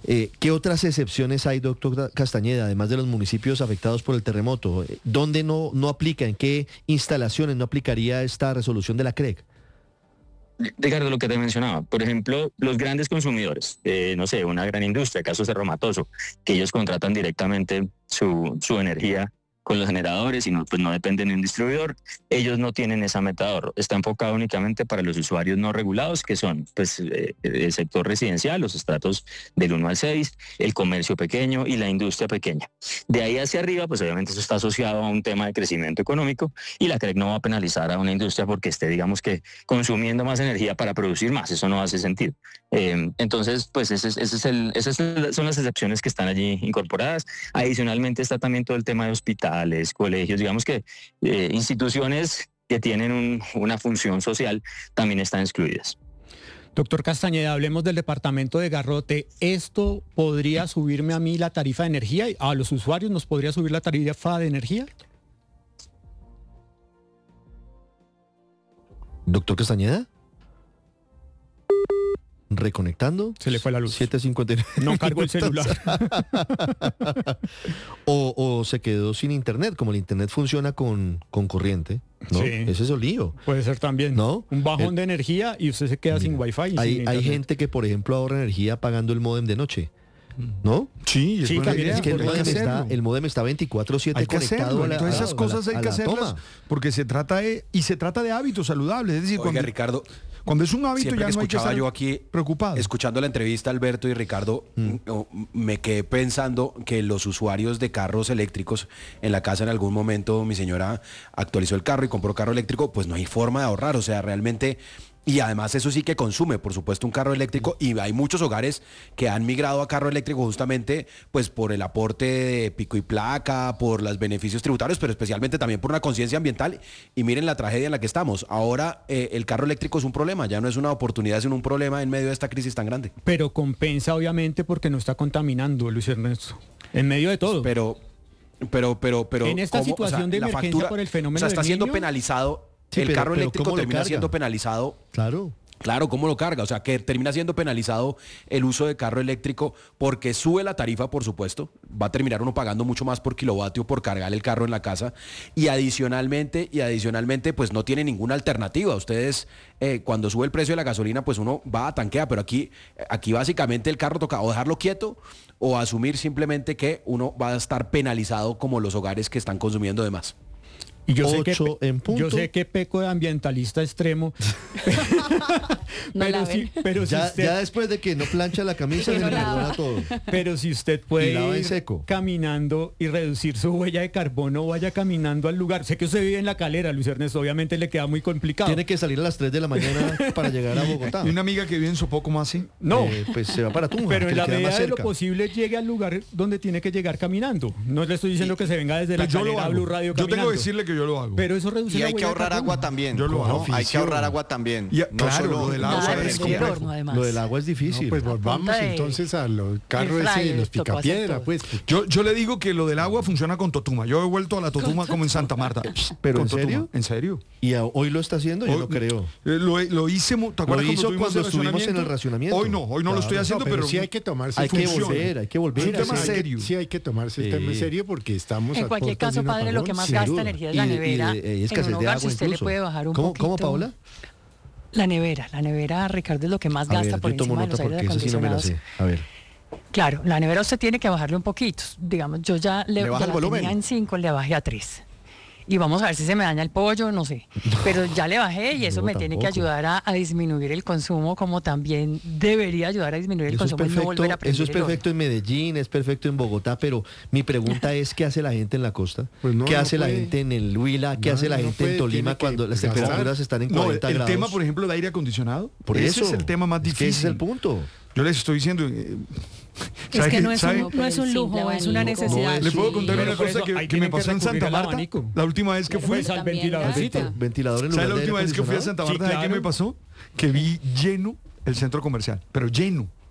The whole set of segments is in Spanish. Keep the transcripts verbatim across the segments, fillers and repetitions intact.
Eh, ¿Qué otras excepciones hay, doctor Castañeda, además de los municipios afectados por el terremoto? ¿Dónde no, no aplica, en qué instalaciones no aplicaría esta resolución de la C R E C? Ricardo, lo que te mencionaba, por ejemplo, los grandes consumidores, eh, no sé, una gran industria, caso Cerro Matoso, que ellos contratan directamente su, su energía con los generadores y no, pues no dependen de un distribuidor, ellos no tienen esa meta de ahorro, está enfocado únicamente para los usuarios no regulados, que son pues eh, el sector residencial, los estratos del uno al seis, el comercio pequeño y la industria pequeña. De ahí hacia arriba, pues obviamente eso está asociado a un tema de crecimiento económico y la C R E C no va a penalizar a una industria porque esté, digamos que, consumiendo más energía para producir más, eso no hace sentido. Eh, entonces, pues ese es, ese es el, esas son las excepciones que están allí incorporadas. Adicionalmente está también todo el tema de hospitales, colegios, digamos que eh, instituciones que tienen un, una función social también están excluidas. Doctor Castañeda, hablemos del departamento de Garrote. ¿Esto podría subirme a mí la tarifa de energía? ¿A los usuarios nos podría subir la tarifa de energía? Doctor Castañeda. Reconectando. Se le fue la luz. siete cincuenta y nueve. No cargó el celular. o, o se quedó sin internet, como el internet funciona con, con corriente, ¿no? Sí. Ese es el lío. Puede ser también, ¿no? Un bajón el, de energía y usted se queda sin wifi. Y hay, sin hay gente que, por ejemplo, ahorra energía pagando el módem de noche, ¿no? Sí, es sí, también es que el módem, está, el módem está veinticuatro siete conectado a la, Entonces esas a, cosas a la, hay que hacerlas porque se trata de, y se trata de hábitos saludables. Es decir, Oiga, cuando, Ricardo, cuando es un hábito siempre ya que no hay que escuchaba estar yo aquí preocupado. Escuchando la entrevista Alberto y Ricardo, mm. me quedé pensando que los usuarios de carros eléctricos en la casa en algún momento mi señora actualizó el carro y compró carro eléctrico, pues no hay forma de ahorrar, o sea, realmente. Y además eso sí que consume, por supuesto, un carro eléctrico, y hay muchos hogares que han migrado a carro eléctrico justamente pues por el aporte de pico y placa, por los beneficios tributarios, pero especialmente también por una conciencia ambiental. Y miren la tragedia en la que estamos. Ahora eh, el carro eléctrico es un problema, ya no es una oportunidad, sino un problema en medio de esta crisis tan grande. Pero compensa obviamente porque no está contaminando, Luis Ernesto, en medio de todo. Pero, pero, pero, pero... En esta ¿cómo? situación O sea, de la emergencia factura, por el fenómeno o sea, está del siendo Niño. penalizado. Sí, el pero, carro pero eléctrico ¿cómo lo termina carga? siendo penalizado. Claro. Claro, ¿cómo lo carga? O sea, que termina siendo penalizado el uso de carro eléctrico porque sube la tarifa, por supuesto. Va a terminar uno pagando mucho más por kilovatio por cargar el carro en la casa. Y adicionalmente, y adicionalmente, pues no tiene ninguna alternativa. Ustedes, eh, cuando sube el precio de la gasolina, pues uno va a tanquear. Pero aquí, aquí básicamente el carro toca o dejarlo quieto o asumir simplemente que uno va a estar penalizado como los hogares que están consumiendo de más. Y yo sé, que, en punto. yo sé que peco de ambientalista extremo. No pero, la si, pero, si Ya, usted, ya después de que no plancha la camisa, Que se no le perdona lava. todo. pero si usted puede Y lava en ir seco. caminando y reducir su huella de carbono, vaya caminando al lugar. Sé que usted vive en La Calera, Luis Ernesto, obviamente le queda muy complicado. Tiene que salir a las tres de la mañana para llegar a Bogotá. Y una amiga que vive en Sopó, ¿cómo así? No, Eh, pues se va para Tunja, pero que en le la queda más medida de lo cerca. posible llegue al lugar donde tiene que llegar caminando. No le estoy diciendo que se venga desde La Pues yo lo Calera a hago. Blue Radio Yo caminando. tengo que decirle que yo lo hago. Pero eso reduce Y la hay que huella de ahorrar carbono. agua también. Yo lo ¿no? hago. Hay que ahorrar agua también. Y, no claro, solo lo del Nada agua de es retorno, complejo. además. Lo del agua es difícil. No, pues volvamos punta de entonces a los carros air ese y fryer, los tocó hacer picapiedra, todo. pues. Yo, yo le digo que lo del agua funciona con Totuma. Yo he vuelto a la Totuma como en Santa Marta. ¿Pero Con en Totuma. serio? ¿En serio? ¿Y a- hoy lo está haciendo? Yo Hoy- no creo. Eh, Lo, lo hice, mu- ¿te acuerdas Lo hizo tuvimos cuando estuvimos en el racionamiento? racionamiento. Hoy no, hoy no lo Claro. estoy haciendo, No, pero, pero, sí hay que tomarse Hay que funciona. volver, hay que volver. Es un a tema hacer- Sí, hay que- serio. Sí, hay que tomarse el Sí. tema en serio porque estamos En a cualquier puertas de caso, un padre, lo apagón, que más sin gasta duda. energía es Y la de- y de- nevera. eh, En un escasez de hogar, agua si usted le incluso. puede bajar un ¿Cómo, poquito. ¿Cómo, Paula? La nevera, la nevera, Ricardo, es lo que más A gasta ver, por yo tomo encima de nota los aires porque esa sí no me la acondicionados. sé. A ver. Claro, la nevera usted tiene que bajarle un poquito. Digamos, yo ya le, ¿Le baja ya el la volumen? tenía en cinco, le bajé a tres. Y vamos a ver si se me daña el pollo, no sé. Pero ya le bajé y eso No, me tiene que tampoco. ayudar a, a disminuir el consumo, como también debería ayudar a disminuir el Eso es, consumo y no volver a perfecto, prender eso es el horno. perfecto en Medellín, es perfecto en Bogotá, pero mi pregunta es ¿qué hace la gente en la costa? Pues no, ¿Qué no hace la puede. gente en el Huila? ¿Qué No, hace la no gente puede, en Tolima tiene que cuando las gastar. temperaturas están en No, el, cuarenta el grados? tema, por ejemplo, del aire acondicionado. Por ese eso es el tema más es que difícil. ese es el punto. Yo les estoy diciendo. eh, Es ¿sabe que qué- no es, sabe? un, no es un Simple lujo, es una abanico. necesidad. No ¿Le puedo Sí, contar pero una por cosa eso que, ahí que me tienen que pasó en recurrir Santa al Marta? abanico. La última vez que fui. Pues al También ventiladorcito. gasta. Ventilador en lugar ¿Sabes la de aire última vez que fui a acondicionado? Santa Sí, Marta? ¿Sabe qué claro. me pasó? Que vi lleno el centro comercial, pero lleno.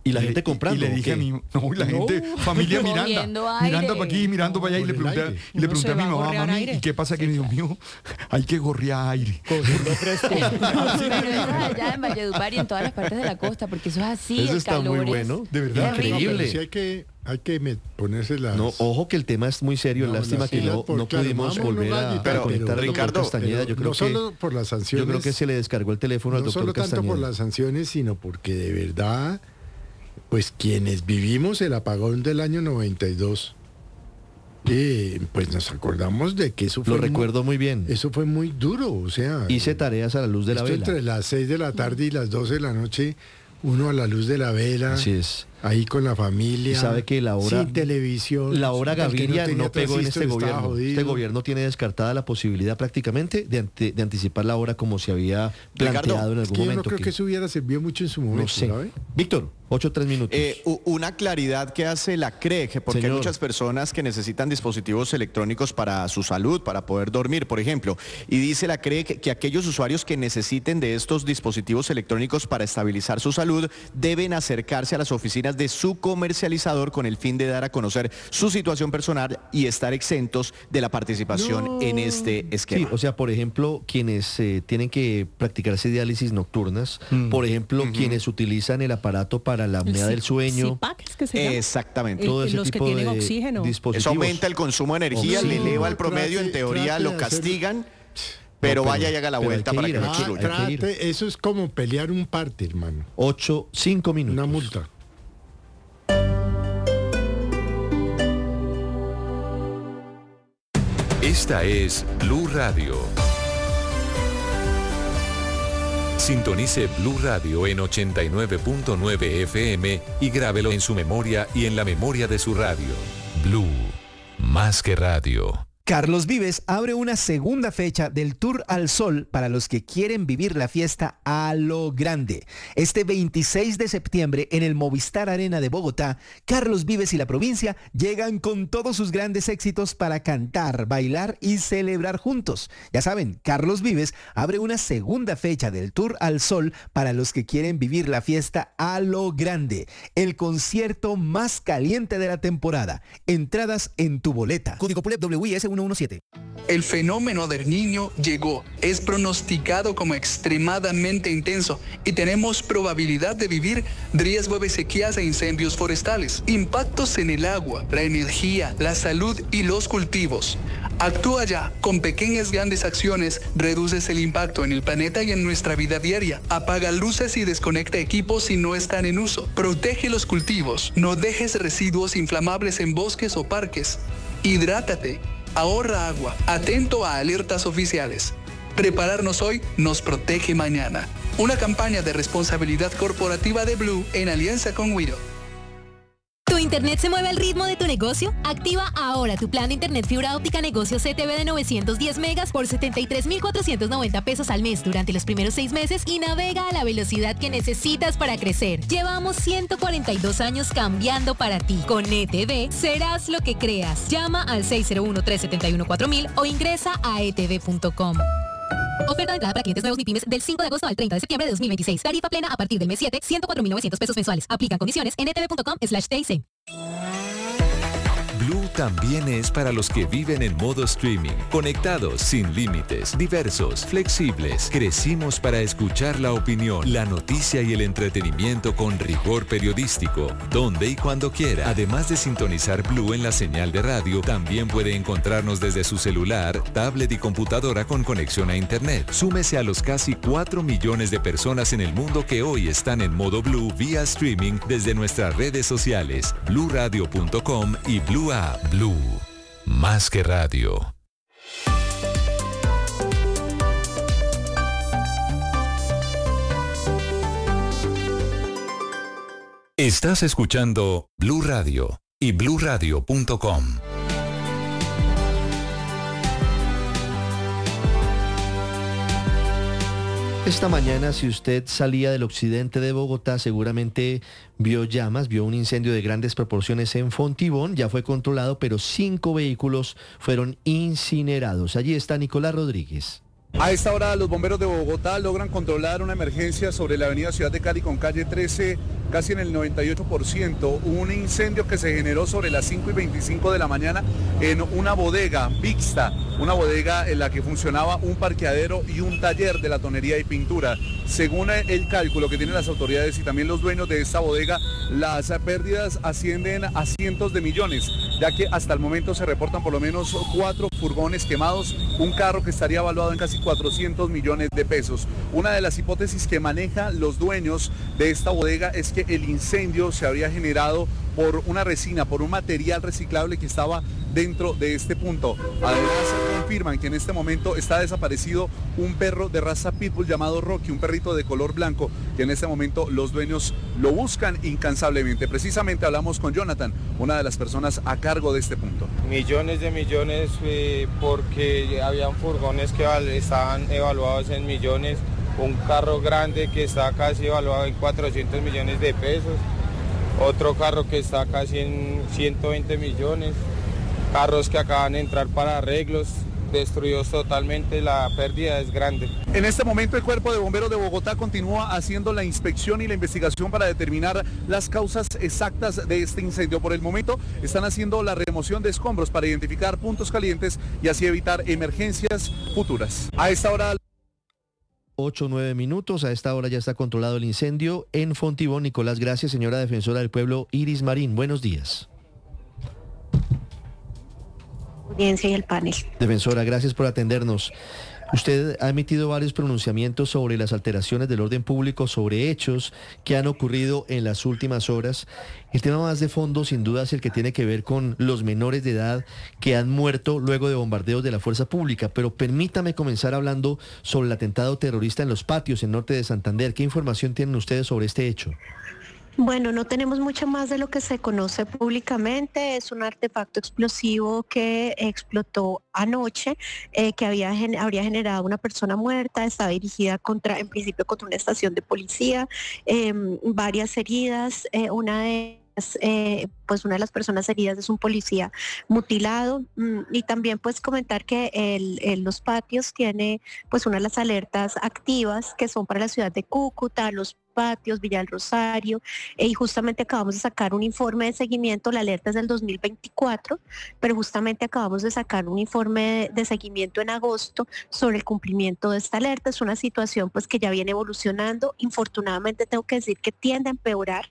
Y la le- gente comprando, Y le ¿o dije qué? a mi, no, y la gente, familia Miranda, Cogiendo aire. mirando para aquí, mirando para allá, y le Por el pregunté, aire. y le Uno pregunté se a mi va a mamá, gorrear mami, aire. ¿y qué pasa? Que Dios mío, hay que gorrear aire. Cogiendo fresco. Pero eso es allá en Valledupar y en todas las partes de la costa, porque eso es así, Eso el está muy calor es bueno, de verdad. terrible. Increíble. Pero sí hay que, hay que me- ponerse las... No, ojo que el tema es muy serio. No, Lástima las que islas no, por- no claro, pudimos vámonos, volver a, Maggie, a pero- conectar al doctor Ricardo, Castañeda. Yo Pero creo no que solo por las sanciones, yo creo que se le descargó el teléfono al no doctor solo tanto Castañeda. por las sanciones, sino porque de verdad, pues quienes vivimos el apagón del año noventa y dos, eh, pues nos acordamos de que eso fue Lo muy- recuerdo muy bien. eso fue muy duro, o sea, Hice tareas a la luz de la esto vela. entre las seis de la tarde y las doce de la noche, uno a la luz de la vela, Así es. ahí con la familia, Y sabe que la hora- sin televisión, La hora el que Gaviria tenía no pegó en transistor este estaba gobierno. jodido. Este gobierno tiene descartada la posibilidad prácticamente de, ante- de anticipar la hora como se había planteado Ricardo, en Es algún que yo no momento. creo que- que eso hubiera servido mucho en su momento, no sé. ¿sabe? Víctor, ocho tres minutos. Eh, u- una claridad que hace la C R E G, porque Señor. hay muchas personas que necesitan dispositivos electrónicos para su salud, para poder dormir, por ejemplo. Y dice la C R E G que aquellos usuarios que necesiten de estos dispositivos electrónicos para estabilizar su salud deben acercarse a las oficinas de su comercializador con el fin de dar a conocer su situación personal y estar exentos de la participación No. en este esquema. Sí, o sea, por ejemplo, quienes eh, tienen que practicarse diálisis nocturnas, Mm. por ejemplo, quienes utilizan el aparato para la apnea del sueño, ¿Zipac es que se llama? Exactamente. El- todo ese los que tipo tienen de oxígeno. dispositivos. Eso aumenta el consumo de energía, le Oxígeno. eleva el promedio, en Trate- teoría trate lo de hacer- castigan, pero, No, vaya y haga la pero hay vuelta que para ir, que no hay que- excluya. hay que ir. Trate, eso es como pelear un parte, hermano. Ocho, cinco minutos. Una multa. Esta es Blue Radio. Sintonice Blue Radio en ochenta y nueve punto nueve F M y grábelo en su memoria y en la memoria de su radio. Blue, más que radio. Carlos Vives abre una segunda fecha del Tour al Sol para los que quieren vivir la fiesta a lo grande. Este veintiséis de septiembre en el Movistar Arena de Bogotá, Carlos Vives y la provincia llegan con todos sus grandes éxitos para cantar, bailar y celebrar juntos. Ya saben, Carlos Vives abre una segunda fecha del Tour al Sol para los que quieren vivir la fiesta a lo grande. El concierto más caliente de la temporada. Entradas en tu boleta. Código P U L E P W I S ciento diecisiete. El fenómeno del Niño llegó, es pronosticado como extremadamente intenso y tenemos probabilidad de vivir riesgo de sequías e incendios forestales, impactos en el agua, la energía, la salud y los cultivos. Actúa ya, con pequeñas grandes acciones reduces el impacto en el planeta y en nuestra vida diaria. Apaga luces y desconecta equipos si no están en uso. Protege los cultivos, no dejes residuos inflamables en bosques o parques. Hidrátate. Ahorra agua, atento a alertas oficiales. Prepararnos hoy nos protege mañana. Una campaña de responsabilidad corporativa de Blue en alianza con Wiro. ¿Tu internet se mueve al ritmo de tu negocio? Activa ahora tu plan de internet fibra óptica negocio C T V de novecientos diez megas por setenta y tres mil cuatrocientos noventa pesos al mes durante los primeros seis meses y navega a la velocidad que necesitas para crecer. Llevamos ciento cuarenta y dos años cambiando para ti. Con E T V serás lo que creas. Llama al seis cero uno, tres siete uno, cuatro mil o ingresa a e t v punto com. Oferta de entrada para clientes nuevos MIPYMES del cinco de agosto al treinta de septiembre de dos mil veintiséis. Tarifa plena a partir del mes siete, ciento cuatro mil novecientos pesos mensuales. Aplican condiciones en e t v punto com slash t i c. Blue también es para los que viven en modo streaming, conectados, sin límites, diversos, flexibles. Crecimos para escuchar la opinión, la noticia y el entretenimiento con rigor periodístico, donde y cuando quiera. Además de sintonizar Blue en la señal de radio, también puede encontrarnos desde su celular, tablet y computadora con conexión a internet. Súmese a los casi cuatro millones de personas en el mundo que hoy están en modo Blue vía streaming desde nuestras redes sociales, blue radio punto com y Blue App. Blue, más que radio. Estás escuchando Blue Radio y blue radio punto com. Esta mañana, si usted salía del occidente de Bogotá, seguramente vio llamas, vio un incendio de grandes proporciones en Fontibón. Ya fue controlado, pero cinco vehículos fueron incinerados. Allí está Nicolás Rodríguez. A esta hora los bomberos de Bogotá logran controlar una emergencia sobre la avenida Ciudad de Cali con calle trece casi en el noventa y ocho por ciento, un incendio que se generó sobre las cinco y veinticinco de la mañana en una bodega mixta, una bodega en la que funcionaba un parqueadero y un taller de latonería y pintura. Según el cálculo que tienen las autoridades y también los dueños de esta bodega, las pérdidas ascienden a cientos de millones, ya que hasta el momento se reportan por lo menos cuatro furgones quemados, un carro que estaría evaluado en casi cuatrocientos millones de pesos. Una de las hipótesis que manejan los dueños de esta bodega es que el incendio se habría generado por una resina, por un material reciclable que estaba dentro de este punto. Además, confirman que en este momento está desaparecido un perro de raza pitbull llamado Rocky, un perrito de color blanco, que en este momento los dueños lo buscan incansablemente. Precisamente hablamos con Jonathan, una de las personas a cargo de este punto. Millones de millones eh, porque habían furgones que estaban evaluados en millones, un carro grande que está casi evaluado en cuatrocientos millones de pesos, otro carro que está casi en ciento veinte millones, carros que acaban de entrar para arreglos, destruidos totalmente, la pérdida es grande. En este momento el Cuerpo de Bomberos de Bogotá continúa haciendo la inspección y la investigación para determinar las causas exactas de este incendio. Por el momento están haciendo la remoción de escombros para identificar puntos calientes y así evitar emergencias futuras. A esta hora... ocho, nueve minutos, a esta hora ya está controlado el incendio en Fontibón. Nicolás, gracias, señora defensora del pueblo Iris Marín, buenos días. Audiencia y el panel. Defensora, gracias por atendernos. Usted ha emitido varios pronunciamientos sobre las alteraciones del orden público, sobre hechos que han ocurrido en las últimas horas. El tema más de fondo, sin duda, es el que tiene que ver con los menores de edad que han muerto luego de bombardeos de la fuerza pública. Pero permítame comenzar hablando sobre el atentado terrorista en Los Patios, en norte de Santander. ¿Qué información tienen ustedes sobre este hecho? Bueno, no tenemos mucho más de lo que se conoce públicamente. Es un artefacto explosivo que explotó anoche, eh, que había, habría generado una persona muerta. Estaba dirigida contra, en principio, contra una estación de policía, eh, varias heridas, eh, una de Eh, pues una de las personas heridas es un policía mutilado, mm, y también pues comentar que el, el Los Patios tiene pues una de las alertas activas que son para la ciudad de Cúcuta, Los Patios, Villa del Rosario, eh, y justamente acabamos de sacar un informe de seguimiento. La alerta es del dos mil veinticuatro, pero justamente acabamos de sacar un informe de, de seguimiento en agosto sobre el cumplimiento de esta alerta. Es una situación pues que ya viene evolucionando. Infortunadamente tengo que decir que tiende a empeorar.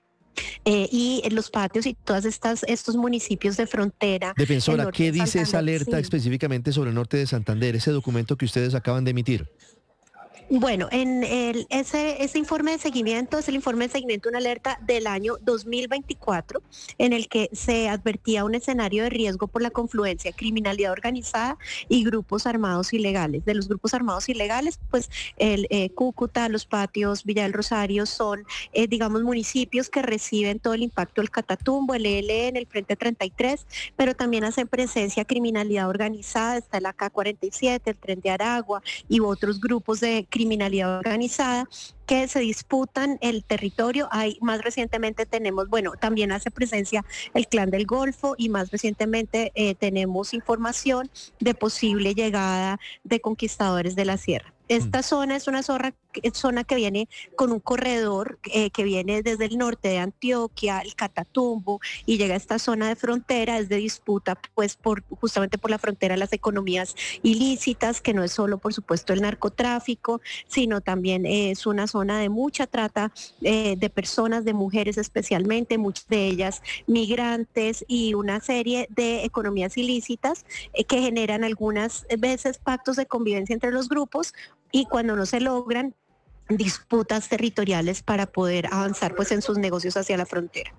Eh, y en Los Patios y todas estas estos municipios de frontera. Defensora, ¿qué dice esa alerta sí. específicamente sobre el norte de Santander, ese documento que ustedes acaban de emitir? Bueno, en el, ese, ese informe de seguimiento es el informe de seguimiento, una alerta del año dos mil veinticuatro, en el que se advertía un escenario de riesgo por la confluencia de criminalidad organizada y grupos armados ilegales. De los grupos armados ilegales, pues el eh, Cúcuta, Los Patios, Villa del Rosario son, eh, digamos, municipios que reciben todo el impacto del Catatumbo, el E L N, el Frente treinta y tres, pero también hacen presencia criminalidad organizada, está el A K cuarenta y siete, el Tren de Aragua y otros grupos de criminalidad organizada que se disputan el territorio. Hay, más recientemente tenemos, bueno, también hace presencia el Clan del Golfo y más recientemente eh, tenemos información de posible llegada de conquistadores de la sierra. Esta zona es una zona, zona que viene con un corredor eh, que viene desde el norte de Antioquia, el Catatumbo, y llega a esta zona de frontera. Es de disputa pues por justamente por la frontera las economías ilícitas, que no es solo por supuesto el narcotráfico, sino también eh, es una zona de mucha trata eh, de personas, de mujeres especialmente, muchas de ellas migrantes, y una serie de economías ilícitas eh, que generan algunas veces pactos de convivencia entre los grupos, y cuando no se logran, disputas territoriales para poder avanzar pues en sus negocios hacia la frontera.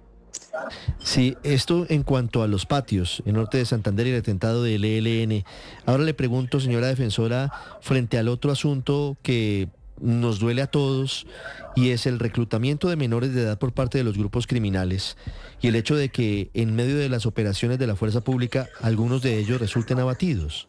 Sí, esto en cuanto a Los Patios, en norte de Santander y el atentado del E L N. Ahora le pregunto, señora defensora, frente al otro asunto que nos duele a todos, y es el reclutamiento de menores de edad por parte de los grupos criminales y el hecho de que en medio de las operaciones de la fuerza pública algunos de ellos resulten abatidos.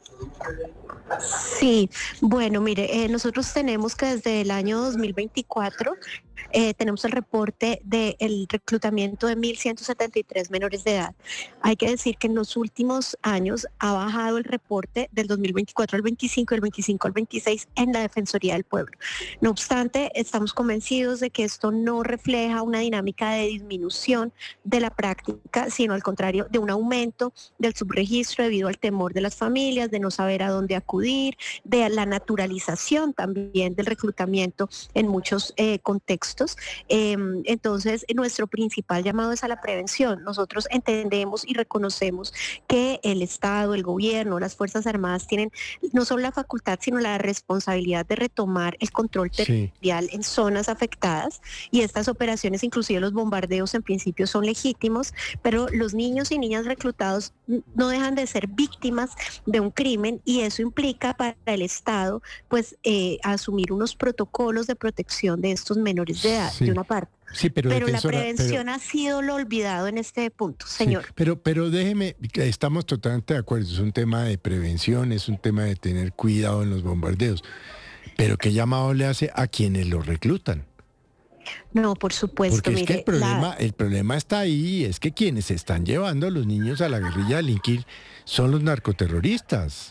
Sí, bueno, mire, eh, nosotros tenemos que desde el año dos mil veinticuatro eh, tenemos el reporte del reclutamiento de mil ciento setenta y tres menores de edad. Hay que decir que en los últimos años ha bajado el reporte del dos mil veinticuatro al veinticinco, del veinticinco al veintiséis en la Defensoría del Pueblo. No obstante, estamos convencidos de que esto no refleja una dinámica de disminución de la práctica, sino al contrario, de un aumento del subregistro debido al temor de las familias, de no saber a dónde acudir, de la naturalización también del reclutamiento en muchos eh, contextos. Eh, entonces, nuestro principal llamado es a la prevención. Nosotros entendemos y reconocemos que el Estado, el gobierno, las Fuerzas Armadas tienen no solo la facultad, sino la responsabilidad de retomar el control territorial sí. en zonas afectadas, y estas operaciones, inclusive los bombardeos, en principio son legítimos, pero los niños y niñas reclutados no dejan de ser víctimas de un crimen, y eso implica para el Estado pues eh, asumir unos protocolos de protección de estos menores de edad, sí. de una parte. Sí, pero, pero la defensora, prevención pero, ha sido lo olvidado en este punto, señor. Sí, pero, pero déjeme, estamos totalmente de acuerdo, es un tema de prevención, es un tema de tener cuidado en los bombardeos, pero ¿qué llamado le hace a quienes los reclutan? No, por supuesto. Porque es mire, que el problema, la... el problema está ahí, es que quienes están llevando a los niños a la guerrilla a delinquir son los narcoterroristas.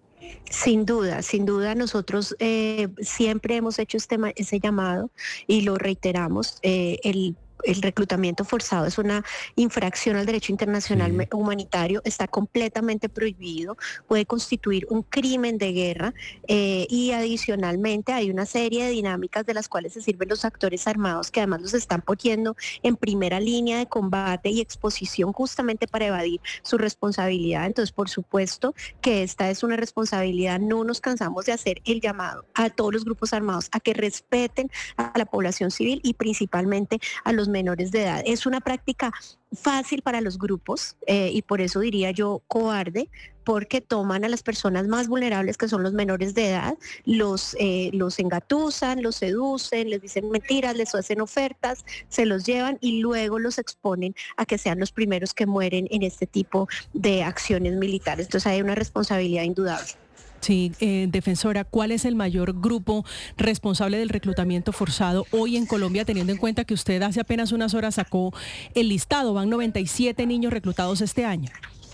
Sin duda, sin duda nosotros eh, siempre hemos hecho este, ese llamado y lo reiteramos. Eh, el El reclutamiento forzado es una infracción al derecho internacional sí. humanitario, está completamente prohibido, puede constituir un crimen de guerra eh, y adicionalmente hay una serie de dinámicas de las cuales se sirven los actores armados, que además los están poniendo en primera línea de combate y exposición justamente para evadir su responsabilidad. Entonces, por supuesto que esta es una responsabilidad, no nos cansamos de hacer el llamado a todos los grupos armados a que respeten a la población civil y principalmente a los menores de edad. Es una práctica fácil para los grupos eh, y por eso diría yo cobarde, porque toman a las personas más vulnerables, que son los menores de edad, los, eh, los engatusan, los seducen, les dicen mentiras, les hacen ofertas, se los llevan y luego los exponen a que sean los primeros que mueren en este tipo de acciones militares. Entonces hay una responsabilidad indudable. Sí, eh, defensora, ¿cuál es el mayor grupo responsable del reclutamiento forzado hoy en Colombia, teniendo en cuenta que usted hace apenas unas horas sacó el listado? Van noventa y siete niños reclutados este año.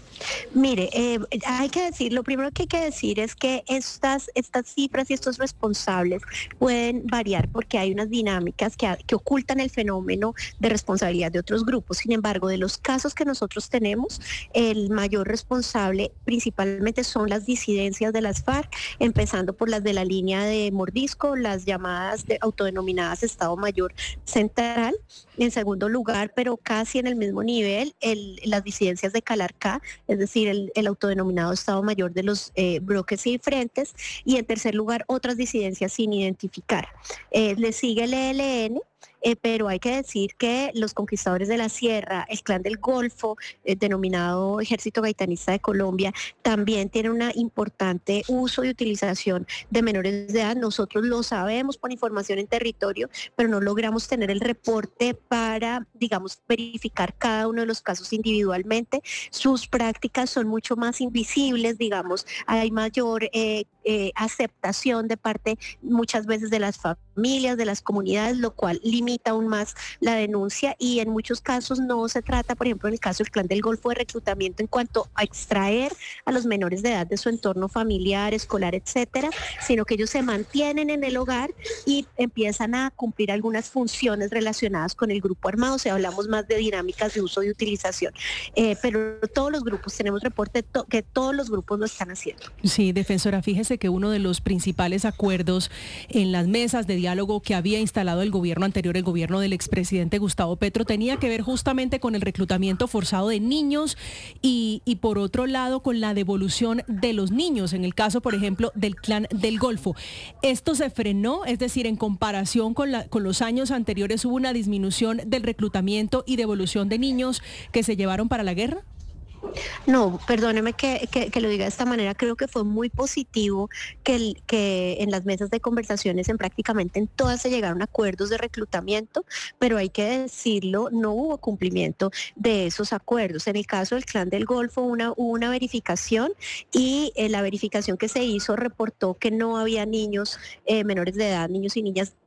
Mire, eh, hay que decir, lo primero que hay que decir es que estas, estas cifras y estos responsables pueden variar porque hay unas dinámicas que, que ocultan el fenómeno de responsabilidad de otros grupos. Sin embargo, de los casos que nosotros tenemos, el mayor responsable principalmente son las disidencias de las FARC, empezando por las de la línea de Mordisco, las llamadas de autodenominadas Estado Mayor Central. En segundo lugar, pero casi en el mismo nivel, el, las disidencias de Calarcá, es decir, el, el autodenominado Estado Mayor de los eh, bloques y frentes, y en tercer lugar otras disidencias sin identificar. Eh, le sigue el E L N, eh, pero hay que decir que los conquistadores de la Sierra, el Clan del Golfo, eh, denominado Ejército Gaitanista de Colombia, también tiene una importante uso y utilización de menores de edad. Nosotros lo sabemos por información en territorio, pero no logramos tener el reporte para, digamos, verificar cada uno de los casos individualmente. Sus prácticas son mucho más invisibles, digamos, hay mayor eh, eh, aceptación de parte muchas veces de las familias, de las comunidades, lo cual limita aún más la denuncia, y en muchos casos no se trata, por ejemplo, en el caso del Clan del Golfo, de reclutamiento en cuanto a extraer a los menores de edad de su entorno familiar, escolar, etcétera, sino que ellos se mantienen en el hogar y empiezan a cumplir algunas funciones relacionadas con el grupo armado. O sea, hablamos más de dinámicas de uso y utilización. Eh, pero todos los grupos, tenemos reporte to- que todos los grupos lo están haciendo. Sí, defensora, fíjese que uno de los principales acuerdos en las mesas de diálogo que había instalado el gobierno anterior, el gobierno del expresidente Gustavo Petro, tenía que ver justamente con el reclutamiento forzado de niños y, y por otro lado con la devolución de los niños, en el caso, por ejemplo, del Clan del Golfo. ¿Esto se frenó? Es decir, en comparación con, la, con los años anteriores, ¿hubo una disminución del reclutamiento y devolución de niños que se llevaron para la guerra? No, perdóneme que, que, que lo diga de esta manera, creo que fue muy positivo que, el, que en las mesas de conversaciones, en prácticamente en todas se llegaron a acuerdos de reclutamiento, pero hay que decirlo, no hubo cumplimiento de esos acuerdos. En el caso del Clan del Golfo una, hubo una verificación y eh, la verificación que se hizo reportó que no había niños eh, menores de edad, niños y niñas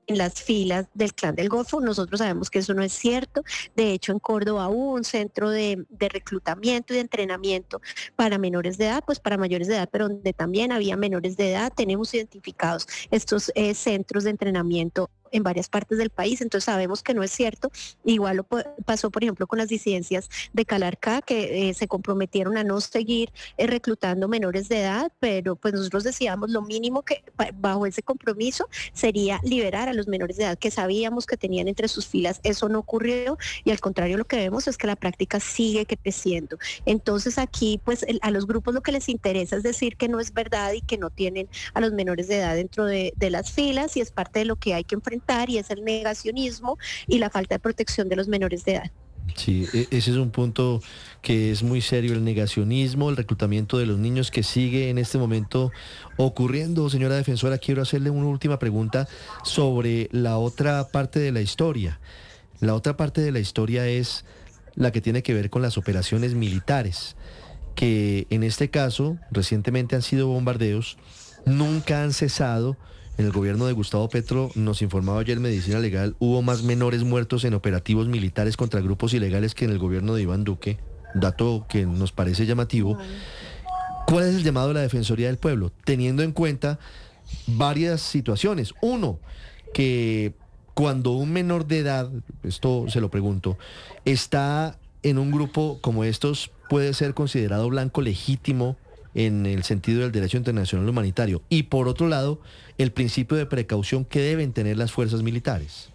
en las filas del Clan del Golfo. Nosotros sabemos que eso no es cierto. De hecho, en Córdoba hubo un centro de, de reclutamiento y de entrenamiento para menores de edad, pues para mayores de edad, pero donde también había menores de edad. Tenemos identificados estos eh, centros de entrenamiento en varias partes del país, entonces sabemos que no es cierto. Igual lo pasó, por ejemplo, con las disidencias de Calarcá, que eh, se comprometieron a no seguir eh, reclutando menores de edad, pero pues nosotros decíamos lo mínimo que bajo ese compromiso sería liberar a los menores de edad que sabíamos que tenían entre sus filas. Eso no ocurrió y al contrario lo que vemos es que la práctica sigue creciendo. Entonces aquí pues el, a los grupos lo que les interesa es decir que no es verdad y que no tienen a los menores de edad dentro de, de las filas, y es parte de lo que hay que enfrentar, y es el negacionismo y la falta de protección de los menores de edad. Sí, ese es un punto que es muy serio, el negacionismo, el reclutamiento de los niños que sigue en este momento ocurriendo. Señora defensora, quiero hacerle una última pregunta sobre la otra parte de la historia. La otra parte de la historia es la que tiene que ver con las operaciones militares, que en este caso recientemente han sido bombardeos, nunca han cesado. En el gobierno de Gustavo Petro, nos informaba ayer Medicina Legal, hubo más menores muertos en operativos militares contra grupos ilegales que en el gobierno de Iván Duque, dato que nos parece llamativo. ¿Cuál es el llamado de la Defensoría del Pueblo? Teniendo en cuenta varias situaciones. Uno, que cuando un menor de edad, esto se lo pregunto, está en un grupo como estos, puede ser considerado blanco legítimo en el sentido del derecho internacional humanitario, y por otro lado, el principio de precaución que deben tener las fuerzas militares.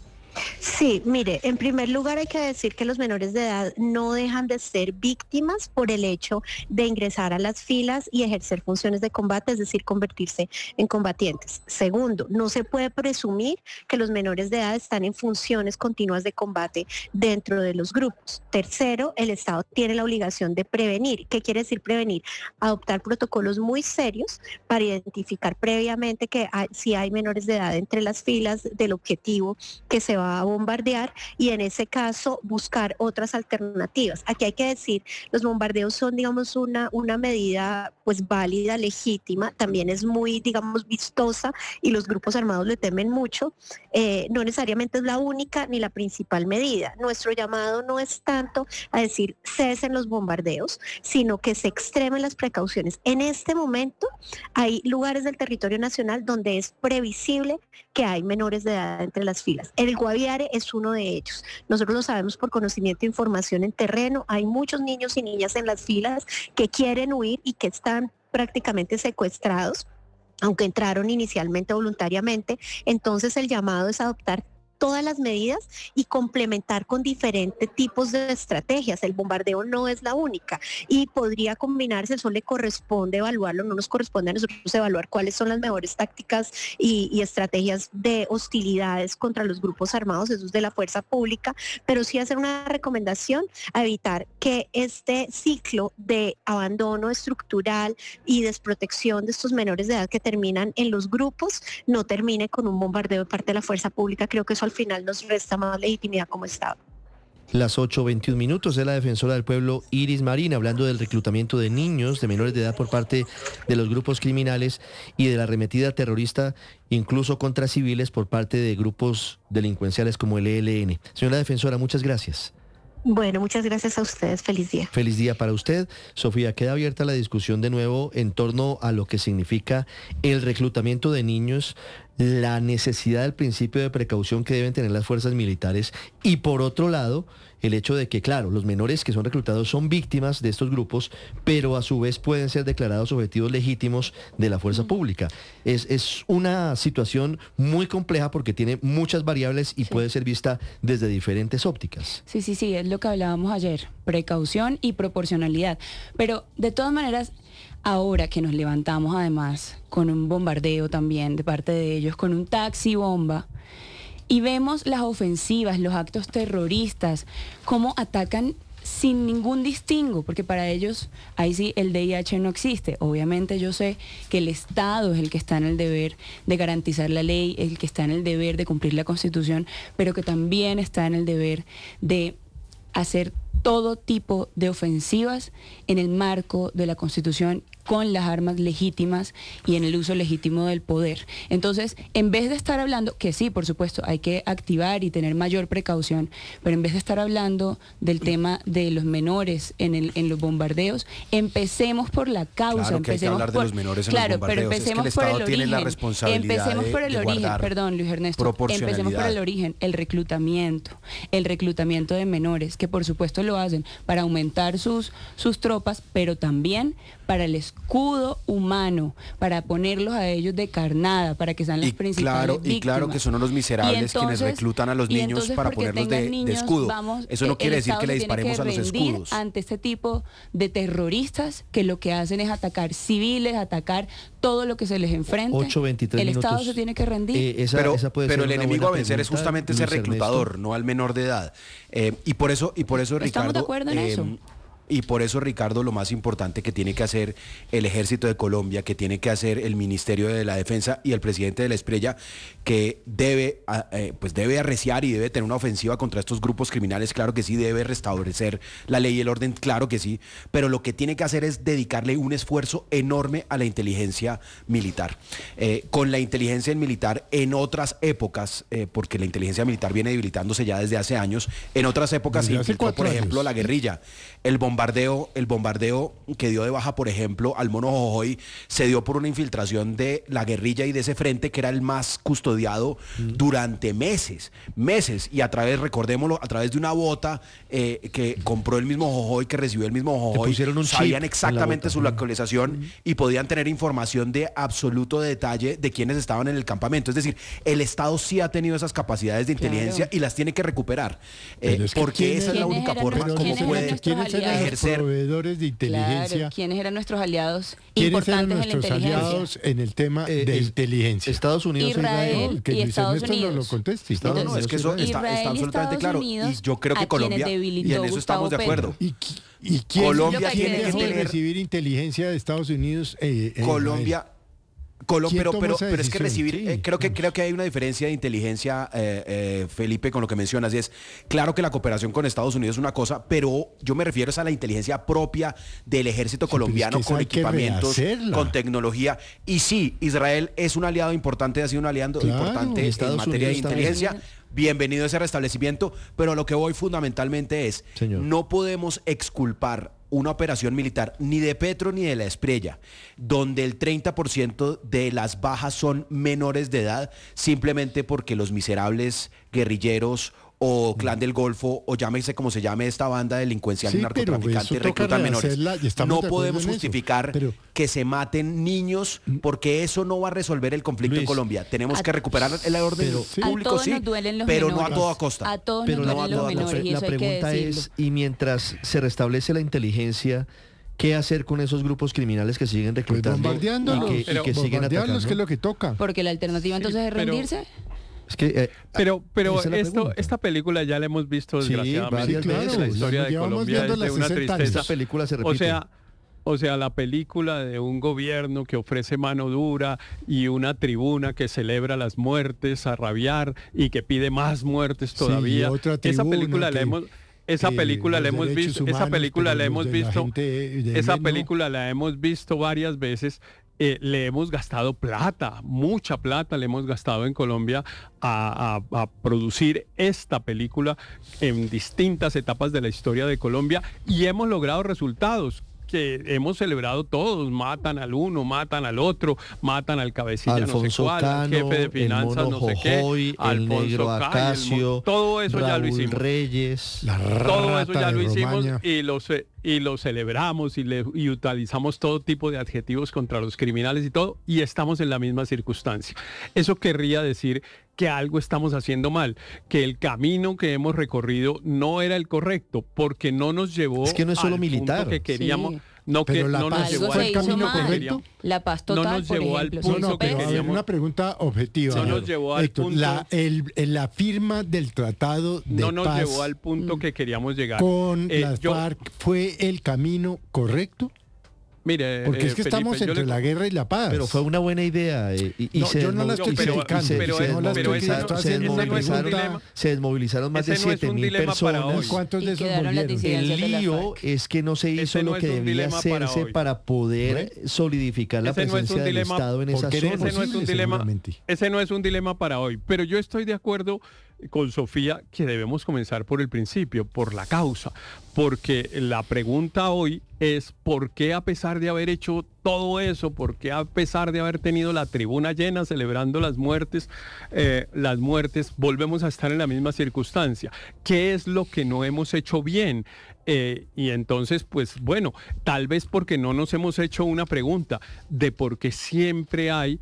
Sí, mire, en primer lugar hay que decir que los menores de edad no dejan de ser víctimas por el hecho de ingresar a las filas y ejercer funciones de combate, es decir, convertirse en combatientes. Segundo, no se puede presumir que los menores de edad están en funciones continuas de combate dentro de los grupos. Tercero, el Estado tiene la obligación de prevenir. ¿Qué quiere decir prevenir? Adoptar protocolos muy serios para identificar previamente que hay, si hay menores de edad entre las filas del objetivo que se va a bombardear, y en ese caso buscar otras alternativas. Aquí hay que decir, los bombardeos son, digamos, una, una medida pues válida, legítima, también es muy, digamos, vistosa y los grupos armados le temen mucho. Eh, no necesariamente es la única ni la principal medida. Nuestro llamado no es tanto a decir cesen los bombardeos, sino que se extremen las precauciones. En este momento hay lugares del territorio nacional donde es previsible que hay menores de edad entre las filas. El Guaviare es uno de ellos. Nosotros lo sabemos por conocimiento e información en terreno. Hay muchos niños y niñas en las filas que quieren huir y que están prácticamente secuestrados, aunque entraron inicialmente voluntariamente. Entonces el llamado es adoptar todas las medidas y complementar con diferentes tipos de estrategias. El bombardeo no es la única y podría combinarse, eso le corresponde evaluarlo, no nos corresponde a nosotros evaluar cuáles son las mejores tácticas y, y estrategias de hostilidades contra los grupos armados, eso es de la fuerza pública, pero sí hacer una recomendación a evitar que este ciclo de abandono estructural y desprotección de estos menores de edad que terminan en los grupos no termine con un bombardeo de parte de la fuerza pública. Creo que eso al final nos resta más legitimidad como Estado. Las ocho veintiún minutos, es la defensora del pueblo Iris Marín hablando del reclutamiento de niños, de menores de edad por parte de los grupos criminales y de la arremetida terrorista incluso contra civiles por parte de grupos delincuenciales como el E L N. Señora defensora, muchas gracias. Bueno, muchas gracias a ustedes. Feliz día. Feliz día para usted. Sofía, queda abierta la discusión de nuevo en torno a lo que significa el reclutamiento de niños, la necesidad del principio de precaución que deben tener las fuerzas militares y, por otro lado, el hecho de que, claro, los menores que son reclutados son víctimas de estos grupos, pero a su vez pueden ser declarados objetivos legítimos de la fuerza pública. Es, es una situación muy compleja porque tiene muchas variables y sí, puede ser vista desde diferentes ópticas. Sí, sí, sí, es lo que hablábamos ayer, precaución y proporcionalidad. Pero, de todas maneras, ahora que nos levantamos además con un bombardeo también de parte de ellos, con un taxi bomba, y vemos las ofensivas, los actos terroristas, cómo atacan sin ningún distingo, porque para ellos ahí sí el D I H no existe. Obviamente yo sé que el Estado es el que está en el deber de garantizar la ley, el que está en el deber de cumplir la Constitución, pero que también está en el deber de hacer todo tipo de ofensivas en el marco de la Constitución con las armas legítimas y en el uso legítimo del poder. Entonces, en vez de estar hablando, que sí, por supuesto, hay que activar y tener mayor precaución, pero en vez de estar hablando del tema de los menores en, el, en los bombardeos, empecemos por la causa. Claro que hay que empecemos hablar por, de los menores en claro, los bombardeos. pero empecemos es que el por Estado el tiene origen. la responsabilidad Empecemos de, por el de origen, guardar perdón, Luis Ernesto. Empecemos por el origen, el reclutamiento, el reclutamiento de menores, que por supuesto lo hacen para aumentar sus, sus tropas, pero también para el escudo humano, para ponerlos a ellos de carnada, para que sean las y principales claro, víctimas. Y claro que son los miserables entonces, quienes reclutan a los niños para ponerlos de, niños, de escudo. Vamos, Eso no quiere decir Estado que le disparemos que a los escudos. Ante este tipo de terroristas que lo que hacen es atacar civiles, atacar todo lo que se les enfrente. ocho veintitrés el minutos. Estado se tiene que rendir. Eh, esa, pero esa puede pero ser el una enemigo a buena vencer es pregunta, justamente Luis ese reclutador, Ernesto. no al menor de edad. Eh, y por eso, y por eso ¿Estamos Ricardo. de acuerdo en eh, eso? Y por eso, Ricardo, lo más importante que tiene que hacer el Ejército de Colombia, que tiene que hacer el Ministerio de la Defensa y el presidente de la Espriella, que debe, eh, pues debe arreciar y debe tener una ofensiva contra estos grupos criminales, claro que sí, debe restablecer la ley y el orden, claro que sí, pero lo que tiene que hacer es dedicarle un esfuerzo enorme a la inteligencia militar. Eh, con la inteligencia militar en otras épocas, eh, porque la inteligencia militar viene debilitándose ya desde hace años, en otras épocas se infiltró, por ejemplo, la guerrilla. El bombardeo, el bombardeo que dio de baja, por ejemplo, al Mono Jojoy, se dio por una infiltración de la guerrilla y de ese frente que era el más custodiado mm. durante meses, meses, y a través, recordémoslo, a través de una bota eh, que compró el mismo Jojoy, que recibió el mismo Jojoy, sabían exactamente su localización mm. y podían tener información de absoluto detalle de quienes estaban en el campamento. Es decir, el Estado sí ha tenido esas capacidades de inteligencia claro. y las tiene que recuperar, eh, es que porque esa es la única forma como puede ejercer proveedores de inteligencia. Claro, ¿quiénes eran nuestros aliados ¿Quiénes importantes eran nuestros en la inteligencia? aliados en el tema eh, de es, inteligencia? Estados Unidos, Israel, Israel que y Luis Estados Ernesto Unidos. No lo conteste. No, no, es que eso está, Israel está absolutamente claro. Unidos, y yo creo que Colombia, y en eso estamos de acuerdo. ¿Y, y quién, Colombia ¿quién tiene que dejó de tener recibir inteligencia de Estados Unidos? Eh, eh, Colombia. Colo, pero pero, pero es que recibir, sí, eh, creo que creo que hay una diferencia de inteligencia, eh, eh, Felipe, con lo que mencionas, y es claro que la cooperación con Estados Unidos es una cosa, pero yo me refiero a la inteligencia propia del ejército colombiano, sí, es que con equipamientos, con tecnología. Y sí, Israel es un aliado importante, ha sido un aliado claro, importante Estados en materia Unidos de inteligencia. También. Bienvenido a ese restablecimiento, pero a lo que voy fundamentalmente es, Señor. no podemos exculpar una operación militar ni de Petro ni de la Espriella, donde el treinta por ciento de las bajas son menores de edad, simplemente porque los miserables guerrilleros o Clan del Golfo, o llámese como se llame esta banda delincuencial y sí, narcotraficante, reclutan menores. No podemos justificar pero... que se maten niños, porque eso no va a resolver el conflicto Luis, en Colombia. Tenemos a... que recuperar el orden pero, público, sí, pero menores. no a toda costa. A todos pero nos la, duelen los menores, la, y la eso pregunta hay que es, y mientras se restablece la inteligencia, ¿qué hacer con esos grupos criminales que siguen reclutando? Pues bombardeándolos, y que, pero, y que siguen atacando. Que es lo que toca. Porque la alternativa entonces sí, es rendirse. Pero... Es que, eh, pero pero es esto, esta película ya la hemos visto desgraciadamente. Sí, claro, la historia de Colombia es de una tristeza. Esta película se repite. O sea, o sea, la película de un gobierno que ofrece mano dura y una tribuna que celebra las muertes a rabiar y que pide más muertes todavía. Sí, esa película la hemos esa película la hemos visto, humanos, esa película la hemos visto, esa película la hemos visto varias veces. Eh, le hemos gastado plata, mucha plata le hemos gastado en Colombia a, a, a producir esta película en distintas etapas de la historia de Colombia y hemos logrado resultados que hemos celebrado todos. Matan al uno, matan al otro, matan al cabecilla Alfonso no sé cuál, Cano, al jefe de finanzas no sé Jojoy, qué, el negro Cano, Acacio, el, todo eso Raúl ya lo hicimos. Reyes, la todo eso ya lo hicimos Romaña. y lo y lo celebramos y, le, y utilizamos todo tipo de adjetivos contra los criminales y todo, y estamos en la misma circunstancia. Eso querría decir que algo estamos haciendo mal, que el camino que hemos recorrido no era el correcto, porque no nos llevó es que no es solo al militar punto que queríamos. Sí. No, que pero la no paz nos llevó fue el camino mal. correcto. La paz total, no nos por llevó ejemplo. al punto no, no, que pero queríamos. a ver, una pregunta objetiva. No nos llevó al Héctor, punto. La, el, la firma del tratado de no nos paz llevó al punto que queríamos llegar. Con eh, las yo, FARC fue el camino correcto. Mire, porque eh, es que Felipe, estamos entre le... la guerra y la paz. Pero fue una buena idea. Eh, y, y no, se yo no la estoy criticando. Pero, pero, no pero ese no, se, ese no es un desmovilizaron, dilema. se desmovilizaron más Ese de no es siete un mil dilema para personas. hoy. ¿Cuántos de Y esos quedaron las volvieron? disidencias de El la lío FARC. es que no se hizo Ese no lo es que un debía dilema para hacerse hoy. para poder solidificar la Ese no es presencia un del dilema, Estado en esa porque era zona. ese no es un posible, dilema, seguramente. ese no es un dilema para hoy. Pero yo estoy de acuerdo con Sofía que debemos comenzar por el principio, por la causa, porque la pregunta hoy es ¿por qué a pesar de haber hecho todo eso, por qué a pesar de haber tenido la tribuna llena celebrando las muertes, eh, las muertes, volvemos a estar en la misma circunstancia? ¿Qué es lo que no hemos hecho bien? Eh, y entonces, pues bueno, tal vez porque no nos hemos hecho una pregunta de por qué siempre hay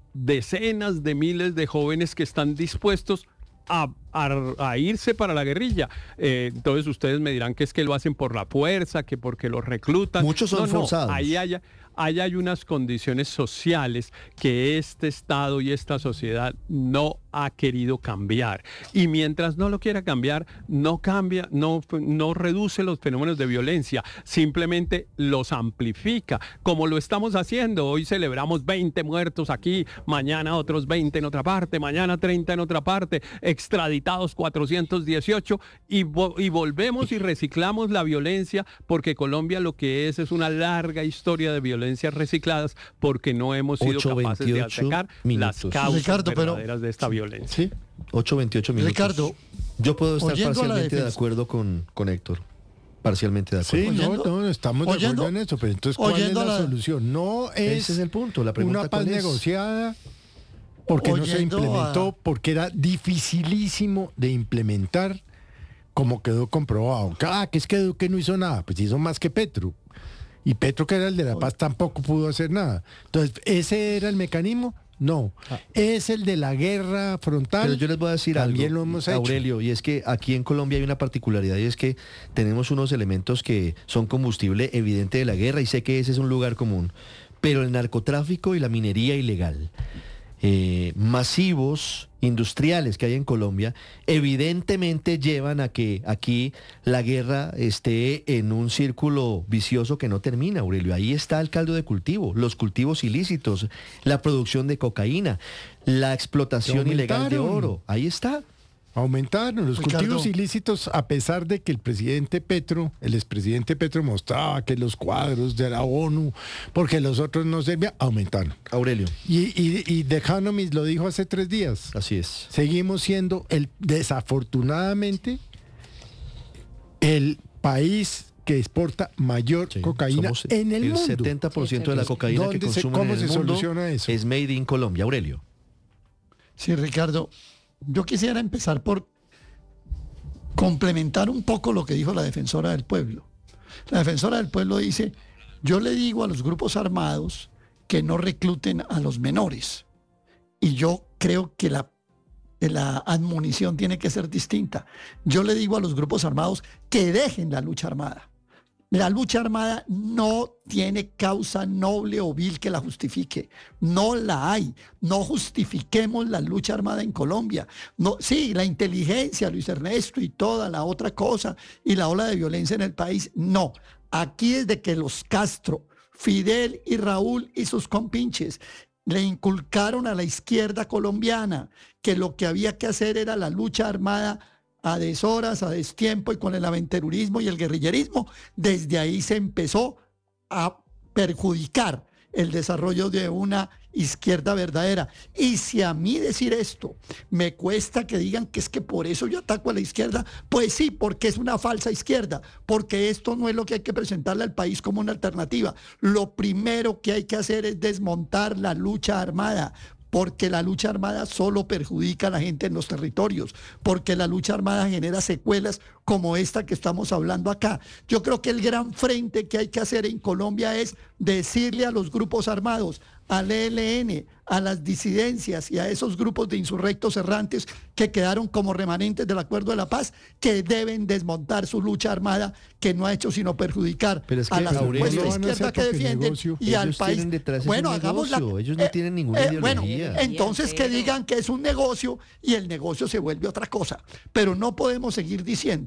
decenas de miles de jóvenes que están dispuestos A, a, a irse para la guerrilla. Eh, entonces ustedes me dirán que es que lo hacen por la fuerza, que porque los reclutan. Muchos son no, no, forzados. Ahí hay, ahí hay unas condiciones sociales que este Estado y esta sociedad no ha querido cambiar. Y mientras no lo quiera cambiar, no cambia, no, no reduce los fenómenos de violencia, simplemente los amplifica, como lo estamos haciendo. Hoy celebramos veinte muertos aquí, mañana otros veinte en otra parte, mañana treinta en otra parte, extraditados cuatrocientos dieciocho, y, vo y volvemos y reciclamos la violencia, porque Colombia lo que es es una larga historia de violencias recicladas, porque no hemos sido capaces de atacar las causas Ricardo, verdaderas de esta violencia. Sí, ocho veintiocho minutos. Ricardo, yo puedo estar oyendo a la parcialmente de defensa- acuerdo con, con Héctor. Parcialmente de acuerdo. Sí, no, no, estamos de oyendo- acuerdo en eso, pero entonces ¿cuál es oyendo la, a la- solución? No es, Ese es el punto, la pregunta una paz ¿cuál es? negociada porque no se Oyendo implementó, a- porque era dificilísimo de implementar, como quedó comprobado. Ah, que es que Duque no hizo nada, pues hizo más que Petro. Y Petro, que era el de la paz, tampoco pudo hacer nada. Entonces, ¿ese era el mecanismo? No. Es el de la guerra frontal. Pero yo les voy a decir También algo, lo hemos hecho. Aurelio, y es que aquí en Colombia hay una particularidad, y es que tenemos unos elementos que son combustible evidente de la guerra, y sé que ese es un lugar común, pero el narcotráfico y la minería ilegal, eh, masivos, industriales que hay en Colombia, evidentemente llevan a que aquí la guerra esté en un círculo vicioso que no termina, Aurelio. Ahí está el caldo de cultivo, los cultivos ilícitos, la producción de cocaína, la explotación ilegal de aumentaron. oro. Ahí está. Aumentaron los Ricardo. cultivos ilícitos, a pesar de que el presidente Petro, el expresidente Petro mostraba que los cuadros de la ONU, porque los otros no servían, aumentaron. Aurelio. Y, y, y The Economist lo dijo hace tres días. Así es. Seguimos siendo, el desafortunadamente, el país que exporta mayor cocaína Somos en el, el mundo. setenta por ciento de la cocaína que ¿Dónde se- consumen ¿Cómo en el se mundo soluciona eso? es made in Colombia, Aurelio. Sí, Ricardo, yo quisiera empezar por complementar un poco lo que dijo la defensora del pueblo. La defensora del pueblo dice, yo le digo a los grupos armados que no recluten a los menores. Y yo creo que la, la admonición tiene que ser distinta. Yo le digo a los grupos armados que dejen la lucha armada. La lucha armada no tiene causa noble o vil que la justifique. No la hay. No justifiquemos la lucha armada en Colombia. No, sí, la inteligencia, Luis Ernesto, y toda la otra cosa, y la ola de violencia en el país. No. Aquí desde que los Castro, Fidel y Raúl y sus compinches le inculcaron a la izquierda colombiana que lo que había que hacer era la lucha armada a deshoras, a destiempo, y con el aventurerismo y el guerrillerismo, desde ahí se empezó a perjudicar el desarrollo de una izquierda verdadera. Y si a mí decir esto me cuesta que digan que es que por eso yo ataco a la izquierda, pues sí, porque es una falsa izquierda, porque esto no es lo que hay que presentarle al país como una alternativa. Lo primero que hay que hacer es desmontar la lucha armada, porque la lucha armada solo perjudica a la gente en los territorios, porque la lucha armada genera secuelas como esta que estamos hablando acá. Yo creo que el gran frente que hay que hacer en Colombia es decirle a los grupos armados, al E L N, a las disidencias y a esos grupos de insurrectos errantes que quedaron como remanentes del Acuerdo de la Paz, que deben desmontar su lucha armada, que no ha hecho sino perjudicar Pero es que, a la Aurelio, supuesta no van a izquierda hacer que porque defienden negocio. y al Ellos país. tienen detrás es Bueno, un hagamos la, negocio. Ellos no tienen ninguna eh, bueno, ideología. entonces que digan que es un negocio y el negocio se vuelve otra cosa. Pero no podemos seguir diciendo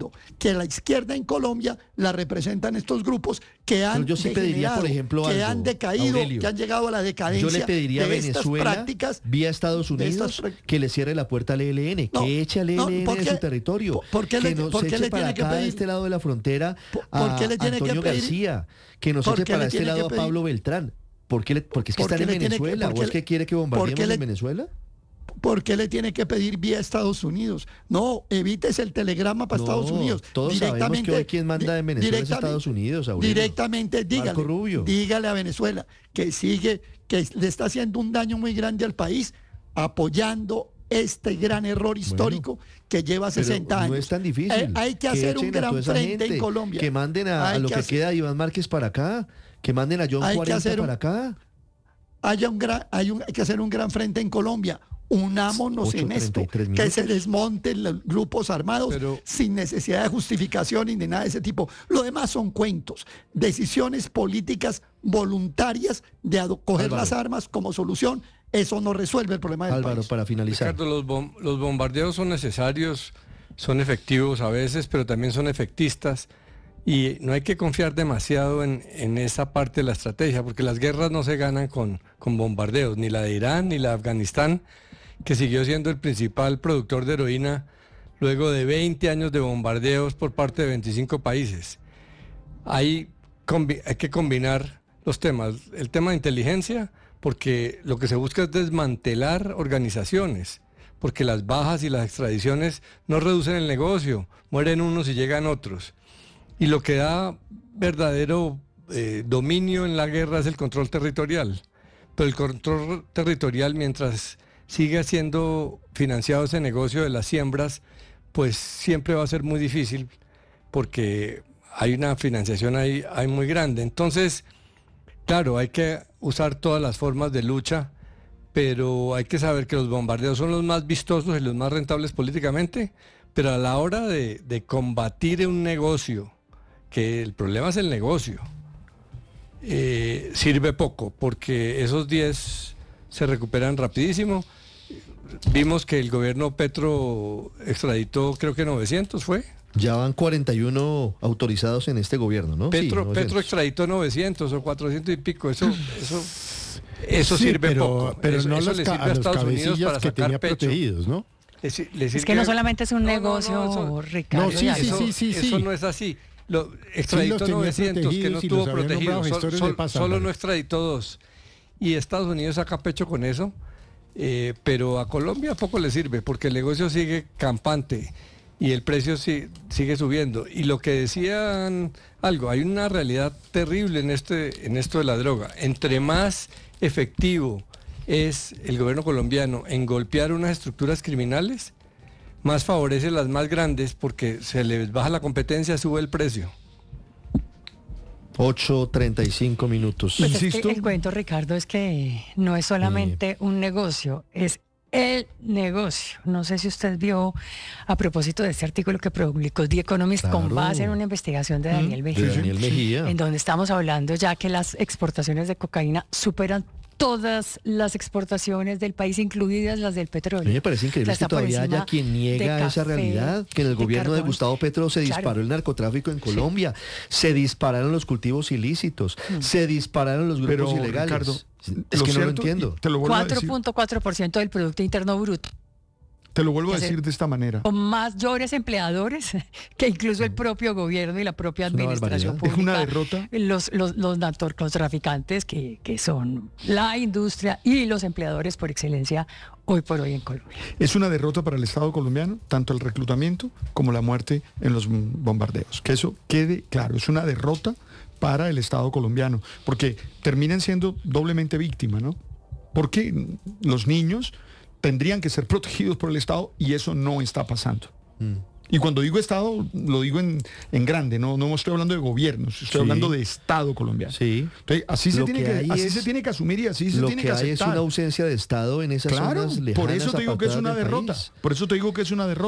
digo que la izquierda en Colombia la representan estos grupos que han yo sí pediría, por ejemplo, que algo, han decaído, Aurelio, que han llegado a la decadencia. Yo le pediría de a Venezuela, estas prácticas, vía Estados Unidos, que le cierre la puerta al E L N, no, que eche al E L N no, de su territorio, ¿por qué que le, nos por qué eche le para tiene acá, que pedir, a este lado de la frontera, a ¿por qué le tiene Antonio que pedir, García, que nos eche para este lado a Pablo Beltrán? ¿Por qué le, porque es que están en Venezuela? Que, ¿O es que quiere que bombardeemos le, en Venezuela? ¿Por qué le tiene que pedir vía Estados Unidos? No, evites el telegrama para no, Estados Unidos. Todos sabemos que hoy quien manda en Venezuela es Estados Unidos, Aurelio. Directamente, dígale, Rubio. dígale a Venezuela que sigue, que le está haciendo un daño muy grande al país, apoyando este gran error histórico bueno, que lleva sesenta años. No es tan difícil. Eh, hay que, que hacer un gran frente gente, en Colombia. Que manden a, a lo que, que queda de Iván Márquez para acá, que manden a John cuarenta para acá. Haya un gran, hay, un, hay que hacer un gran frente en Colombia. Unámonos en esto, que se desmonten los grupos armados Pero, sin necesidad de justificación ni de nada de ese tipo. Lo demás son cuentos, decisiones políticas voluntarias de coger Álvaro. las armas como solución. Eso no resuelve el problema del Álvaro, país. para finalizar. Ricardo, los, bom los bombardeos son necesarios, son efectivos a veces, pero también son efectistas. Y no hay que confiar demasiado en, en esa parte de la estrategia, porque las guerras no se ganan con, con bombardeos, ni la de Irán, ni la de Afganistán, que siguió siendo el principal productor de heroína luego de veinte años de bombardeos por parte de veinticinco países. Hay, hay que combinar los temas. El tema de inteligencia, porque lo que se busca es desmantelar organizaciones, porque las bajas y las extradiciones no reducen el negocio, mueren unos y llegan otros. Y lo que da verdadero eh, dominio en la guerra es el control territorial. Pero el control territorial, mientras sigue siendo financiado ese negocio de las siembras, pues siempre va a ser muy difícil porque hay una financiación ahí, ahí muy grande. Entonces, claro, hay que usar todas las formas de lucha, pero hay que saber que los bombardeos son los más vistosos y los más rentables políticamente, pero a la hora de, de combatir un negocio, que el problema es el negocio, eh, sirve poco, porque esos diez se recuperan rapidísimo. Vimos que el gobierno Petro extraditó, creo que novecientos fue. Ya van cuarenta y uno autorizados en este gobierno, ¿no? Petro, sí, Petro extraditó novecientos o cuatrocientos y pico, eso, eso, eso sí, sirve pero, poco. Pero eso, no eso los, le sirve a, a los cabecillas que tenía pecho. protegidos, ¿no? Le, le es que no solamente es un no, negocio, no, no, eso, Ricardo. No, sí, sí, eso, sí, sí, sí. Eso no es así. Lo, extraditó sí novecientos que no tuvo protegidos, sol, sol, pasar, solo no extraditó dos. Y Estados Unidos saca pecho con eso, eh, pero a Colombia poco le sirve, porque el negocio sigue campante y el precio sí, sigue subiendo. Y lo que decían algo, hay una realidad terrible en, este, en esto de la droga. Entre más efectivo es el gobierno colombiano en golpear unas estructuras criminales, más favorece las más grandes porque se les baja la competencia, sube el precio. ocho treinta y cinco minutos. Pues es que el cuento, Ricardo, es que no es solamente eh. un negocio, es el negocio. No sé si usted vio, a propósito de este artículo que publicó The Economist, claro, con base en una investigación de Daniel Mejía, de Daniel Mejía, en donde estamos hablando ya que las exportaciones de cocaína superan todas las exportaciones del país, incluidas las del petróleo. A mí me parece increíble o sea, que todavía haya quien niega café, esa realidad, que en el de gobierno carbón. de Gustavo Petro se disparó claro. el narcotráfico en Colombia, sí. se dispararon los cultivos ilícitos, mm. se dispararon los grupos Pero, ilegales. Ricardo, es que no lo entiendo. cuatro punto cuatro por ciento del Producto Interno Bruto. Te lo vuelvo a decir de esta manera. Con mayores empleadores que incluso el propio gobierno y la propia administración pública. Es una derrota. Los, los, los narcotraficantes que, que son la industria y los empleadores por excelencia hoy por hoy en Colombia. Es una derrota para el Estado colombiano, tanto el reclutamiento como la muerte en los bombardeos. Que eso quede claro, es una derrota para el Estado colombiano, porque terminan siendo doblemente víctimas, ¿no? Porque los niños tendrían que ser protegidos por el Estado y eso no está pasando. Mm. Y cuando digo Estado, lo digo en, en grande, no, no estoy hablando de gobiernos, estoy sí. hablando de Estado colombiano. Sí. Entonces, así, se tiene, que, que así es, se tiene que asumir y así se tiene que aceptar. Lo que hay es una ausencia de Estado en esas claro, zonas lejanas. Por eso te digo que es una derrota. País. Por eso te digo que es una derrota.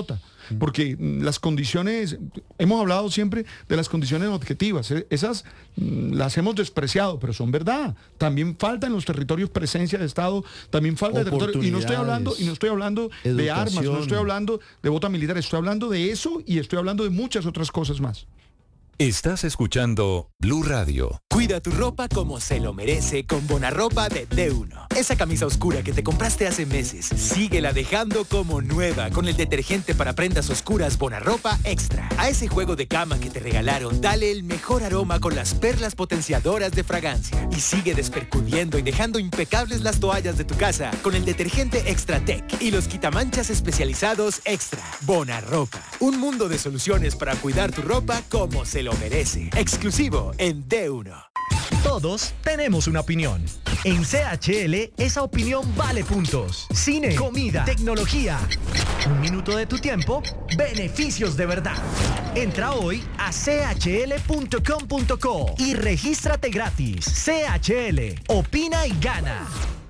porque las condiciones, hemos hablado siempre de las condiciones objetivas, esas las hemos despreciado, pero son verdad. También falta en los territorios presencia de Estado, también falta de territorio, y no estoy hablando, y no estoy hablando de armas, no estoy hablando de bota militar, estoy hablando de eso y estoy hablando de muchas otras cosas más. Estás escuchando Blue Radio. Cuida tu ropa como se lo merece con Bonarropa de D uno. Esa camisa oscura que te compraste hace meses, síguela dejando como nueva con el detergente para prendas oscuras Bonarropa Extra. A ese juego de cama que te regalaron, dale el mejor aroma con las perlas potenciadoras de fragancia. Y sigue despercudiendo y dejando impecables las toallas de tu casa con el detergente Extra Tech y los quitamanchas especializados Extra. Bonarropa. Un mundo de soluciones para cuidar tu ropa como se lo merece. Exclusivo en D uno. Todos tenemos una opinión. En C H L, esa opinión vale puntos. Cine, comida, tecnología. Un minuto de tu tiempo, beneficios de verdad. Entra hoy a c h l punto com punto co y regístrate gratis. C H L, opina y gana.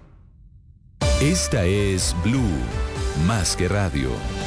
Esta es Blue, más que radio.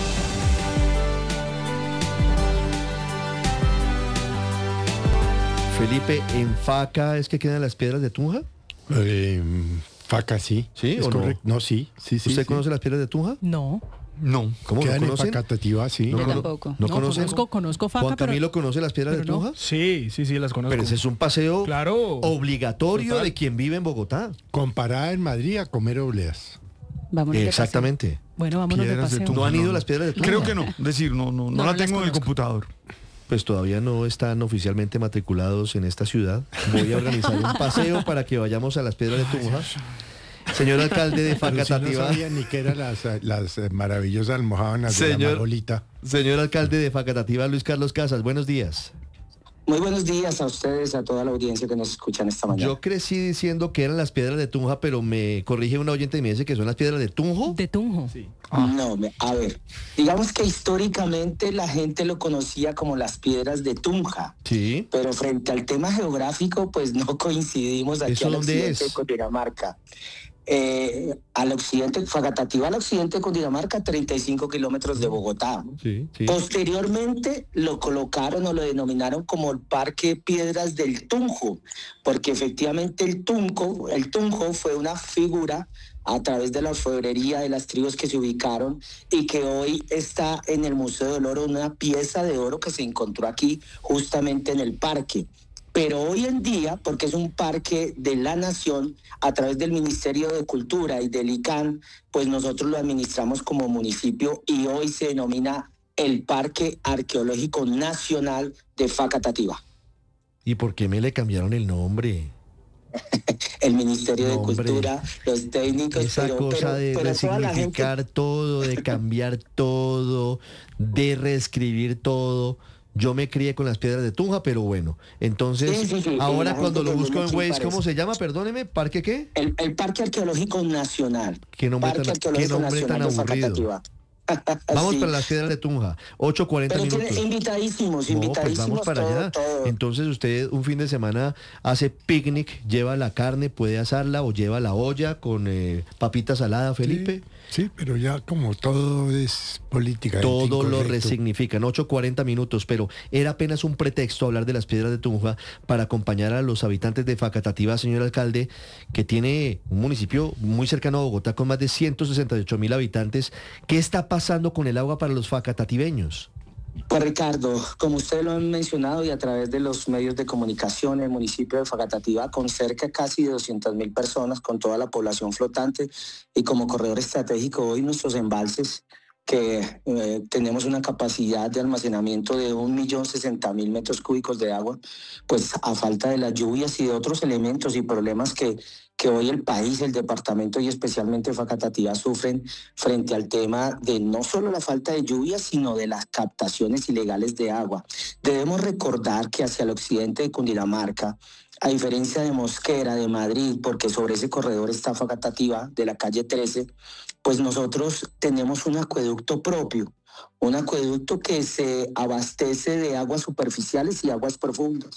Felipe, ¿en Faca es que quedan las piedras de Tunja? Eh, Faca sí. ¿Sí es o correcto? no? No, sí, sí, sí. ¿Usted sí. conoce las piedras de Tunja? No. No. ¿Cómo Quedan no en conocen? Facatativá, sí. No, Yo no, tampoco. ¿No, No, conocen? conozco, conozco Faca, ¿Juan Camilo conoce las piedras de pero no. Tunja? Sí, sí, sí, las conozco. Pero ese es un paseo Claro. obligatorio Total. de quien vive en Bogotá. Comparada en Madrid a comer obleas. Vámonos de Exactamente. Bueno, vámonos de Piedras de paseo. Tunja. ¿No han no, ido no. las piedras de Tunja? Creo que no. Es decir, no, no, no, No, la no las tengo en el conozco. computador. Pues todavía no están oficialmente matriculados en esta ciudad. Voy a organizar un paseo para que vayamos a las piedras de Tunja. Señor alcalde de Pero si no Facatativá. sabía ni que eran las, las eh, maravillosas almojábanas de la Señor, Margolita. señor alcalde de Facatativá, Luis Carlos Casas, buenos días. Muy buenos días a ustedes, a toda la audiencia que nos escuchan esta mañana. Yo crecí diciendo que eran las piedras de Tunja, pero me corrige una oyente y me dice que son las piedras de Tunjo. De Tunjo. Sí. No, me- a ver, digamos que históricamente la gente lo conocía como las piedras de Tunja, Sí. pero frente al tema geográfico, pues no coincidimos aquí ¿Eso al dónde occidente es? de Cundinamarca. Eh, al occidente, Facatativá al occidente de Cundinamarca, treinta y cinco kilómetros de Bogotá. Sí, sí. Posteriormente lo colocaron o lo denominaron como el Parque Piedras del Tunjo, porque efectivamente el Tunjo, el Tunjo fue una figura a través de la orfebrería de las tribus que se ubicaron y que hoy está en el Museo del Oro, una pieza de oro que se encontró aquí justamente en el parque. Pero hoy en día, porque es un parque de la nación, a través del Ministerio de Cultura y del I C A N, pues nosotros lo administramos como municipio y hoy se denomina el Parque Arqueológico Nacional de Facatativá. ¿Y por qué me le cambiaron el nombre? El Ministerio de No, hombre. Cultura, los técnicos, Esa pero, cosa pero- de pero toda la gente... resignificar todo, de cambiar todo, de reescribir todo. Yo me crié con las piedras de Tunja, pero bueno. Entonces, Sí, sí, sí, ahora la cuando gente lo que busco vive en aquí Waze, ¿cómo parece. se llama? Perdóneme, ¿parque qué? El, el Parque Arqueológico Nacional. ¿Qué nombre Parque tan, qué Arqueológico nombre tan Nacional de aburrido? Facatativá. Vamos Sí. para las piedras de Tunja, ocho cuarenta Pero minutos. tiene invitadísimos, No, pues invitadísimos vamos para todo, allá. todo. Entonces usted un fin de semana hace picnic, lleva la carne, puede asarla o lleva la olla con eh, papita salada, Felipe. Sí, pero ya como todo es política. Todo lo incorrecto. resignifican, ocho cuarenta minutos, pero era apenas un pretexto hablar de las piedras de Tunja para acompañar a los habitantes de Facatativá, señor alcalde, que tiene un municipio muy cercano a Bogotá con más de ciento sesenta y ocho mil habitantes. ¿Qué está pasando con el agua para los facatativeños? Pues Ricardo, como ustedes lo han mencionado y a través de los medios de comunicación, el municipio de Facatativá, con cerca casi de doscientas mil personas, con toda la población flotante y como corredor estratégico, hoy nuestros embalses, que eh, tenemos una capacidad de almacenamiento de un millón sesenta mil metros cúbicos de agua, pues a falta de las lluvias y de otros elementos y problemas que, que hoy el país, el departamento y especialmente Facatativá sufren frente al tema de no solo la falta de lluvias, sino de las captaciones ilegales de agua. Debemos recordar que hacia el occidente de Cundinamarca, a diferencia de Mosquera, de Madrid, porque sobre ese corredor está Facatativá, de la calle trece, pues nosotros tenemos un acueducto propio, un acueducto que se abastece de aguas superficiales y aguas profundas.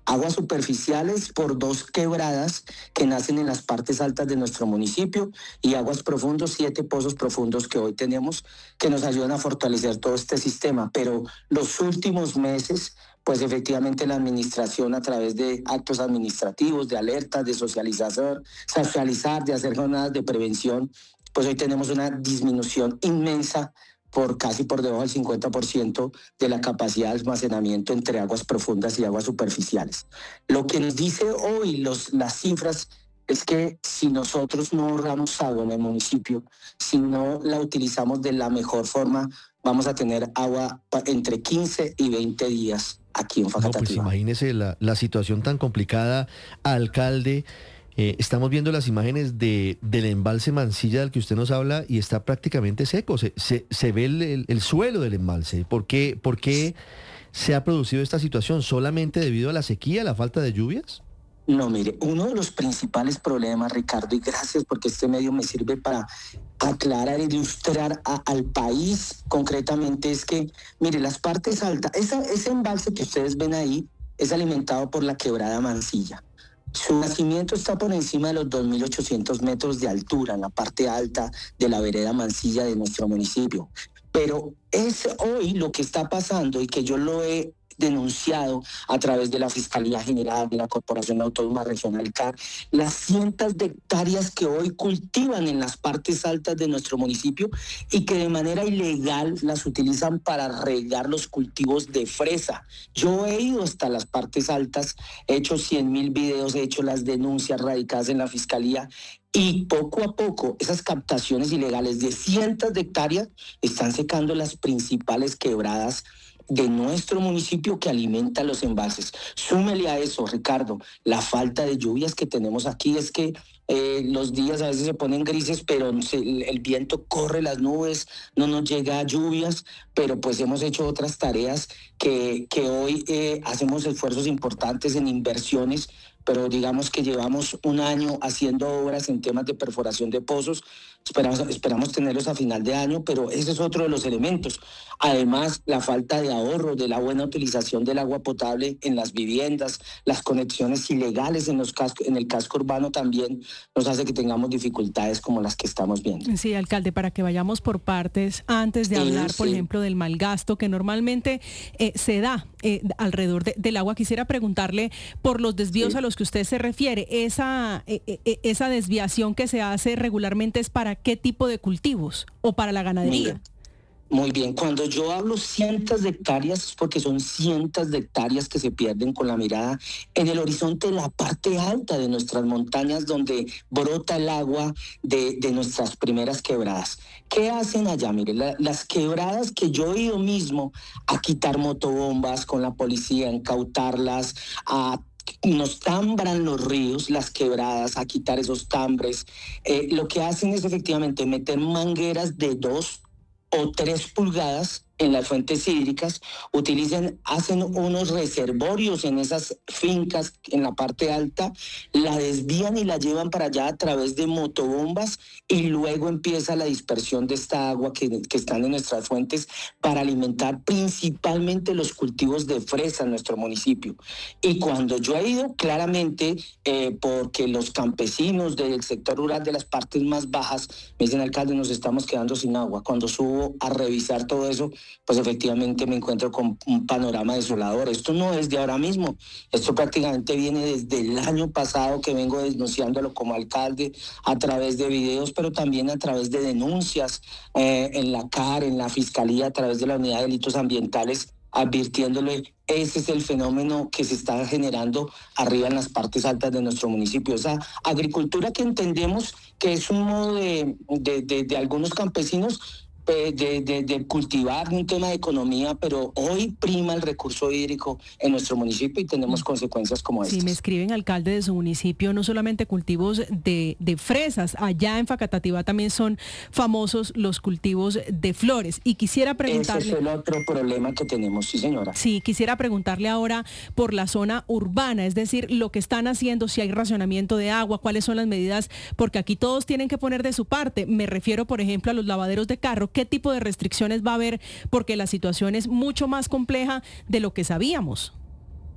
Aguas superficiales por dos quebradas que nacen en las partes altas de nuestro municipio y aguas profundos, siete pozos profundos que hoy tenemos que nos ayudan a fortalecer todo este sistema. Pero los últimos meses, pues efectivamente la administración a través de actos administrativos, de alertas, de socializar, socializar, de hacer jornadas de prevención, pues hoy tenemos una disminución inmensa por casi por debajo del cincuenta por ciento de la capacidad de almacenamiento entre aguas profundas y aguas superficiales. Lo que nos dice hoy los, las cifras es que si nosotros no ahorramos agua en el municipio, si no la utilizamos de la mejor forma, vamos a tener agua entre quince y veinte días aquí en Facatativá. No, pues imagínese la, la situación tan complicada, alcalde. Eh, estamos viendo las imágenes de, del embalse Mansilla del que usted nos habla y está prácticamente seco. Se, se, se ve el, el, el suelo del embalse. ¿Por qué, ¿Por qué se ha producido esta situación? ¿Solamente debido a la sequía, a la falta de lluvias? No, mire, uno de los principales problemas, Ricardo, y gracias porque este medio me sirve para aclarar e ilustrar a, al país concretamente, es que, mire, las partes altas, esa, ese embalse que ustedes ven ahí es alimentado por la quebrada Mansilla. Su nacimiento está por encima de los dos mil ochocientos metros de altura, en la parte alta de la vereda Mansilla de nuestro municipio. Pero es hoy lo que está pasando y que yo lo he denunciado a través de la Fiscalía General de la Corporación Autónoma Regional C A R, las cientos de hectáreas que hoy cultivan en las partes altas de nuestro municipio y que de manera ilegal las utilizan para regar los cultivos de fresa. Yo he ido hasta las partes altas, he hecho cien mil videos, he hecho las denuncias radicadas en la Fiscalía y poco a poco esas captaciones ilegales de cientos de hectáreas están secando las principales quebradas de nuestro municipio que alimenta los embalses. Súmele a eso, Ricardo, la falta de lluvias que tenemos aquí. Es que eh, los días a veces se ponen grises, pero se, el, el viento corre las nubes, no nos llega a lluvias, pero pues hemos hecho otras tareas que, que hoy eh, hacemos esfuerzos importantes en inversiones, pero digamos que llevamos un año haciendo obras en temas de perforación de pozos, esperamos, esperamos tenerlos a final de año, pero ese es otro de los elementos. Además, la falta de ahorro, de la buena utilización del agua potable en las viviendas, las conexiones ilegales en, los casco, en el casco urbano también nos hace que tengamos dificultades como las que estamos viendo. Sí, alcalde, para que vayamos por partes, antes de hablar, sí, por sí. ejemplo, del malgasto que normalmente eh, se da eh, alrededor de, del agua, quisiera preguntarle por los desvíos sí. a los que usted se refiere. Esa, eh, eh, esa desviación que se hace regularmente, ¿es para qué tipo de cultivos o para la ganadería? Mira. Muy bien, cuando yo hablo cientos de hectáreas es porque son cientos de hectáreas que se pierden con la mirada en el horizonte de la parte alta de nuestras montañas donde brota el agua de, de nuestras primeras quebradas. ¿Qué hacen allá? Mire, la, las quebradas que yo he ido mismo a quitar motobombas con la policía, a incautarlas, a nos tambran los ríos, las quebradas, a quitar esos tambres. Eh, lo que hacen es efectivamente meter mangueras de dos o tres pulgadas en las fuentes hídricas, utilizan, hacen unos reservorios en esas fincas en la parte alta, la desvían y la llevan para allá a través de motobombas y luego empieza la dispersión de esta agua que, que están en nuestras fuentes para alimentar principalmente los cultivos de fresa en nuestro municipio. Y cuando yo he ido, claramente, eh, porque los campesinos del sector rural de las partes más bajas me dicen, alcalde, nos estamos quedando sin agua. Cuando subo a revisar todo eso, pues efectivamente me encuentro con un panorama desolador. Esto no es de ahora mismo, esto prácticamente viene desde el año pasado que vengo denunciándolo como alcalde a través de videos, pero también a través de denuncias eh, en la C A R, en la Fiscalía, a través de la Unidad de Delitos Ambientales, advirtiéndole, ese es el fenómeno que se está generando arriba en las partes altas de nuestro municipio. Esa agricultura que entendemos que es un modo de, de, de, de algunos campesinos De, de, de cultivar un tema de economía, pero hoy prima el recurso hídrico en nuestro municipio y tenemos consecuencias como estas. Sí, me escriben, alcalde, de su municipio, no solamente cultivos de, de fresas, allá en Facatativá también son famosos los cultivos de flores. Y quisiera preguntarle... Ese es el otro problema que tenemos, sí, señora. Sí, quisiera preguntarle ahora por la zona urbana, es decir, lo que están haciendo, si hay racionamiento de agua, cuáles son las medidas, porque aquí todos tienen que poner de su parte. Me refiero, por ejemplo, a los lavaderos de carro. ¿Qué tipo de restricciones va a haber? Porque la situación es mucho más compleja de lo que sabíamos.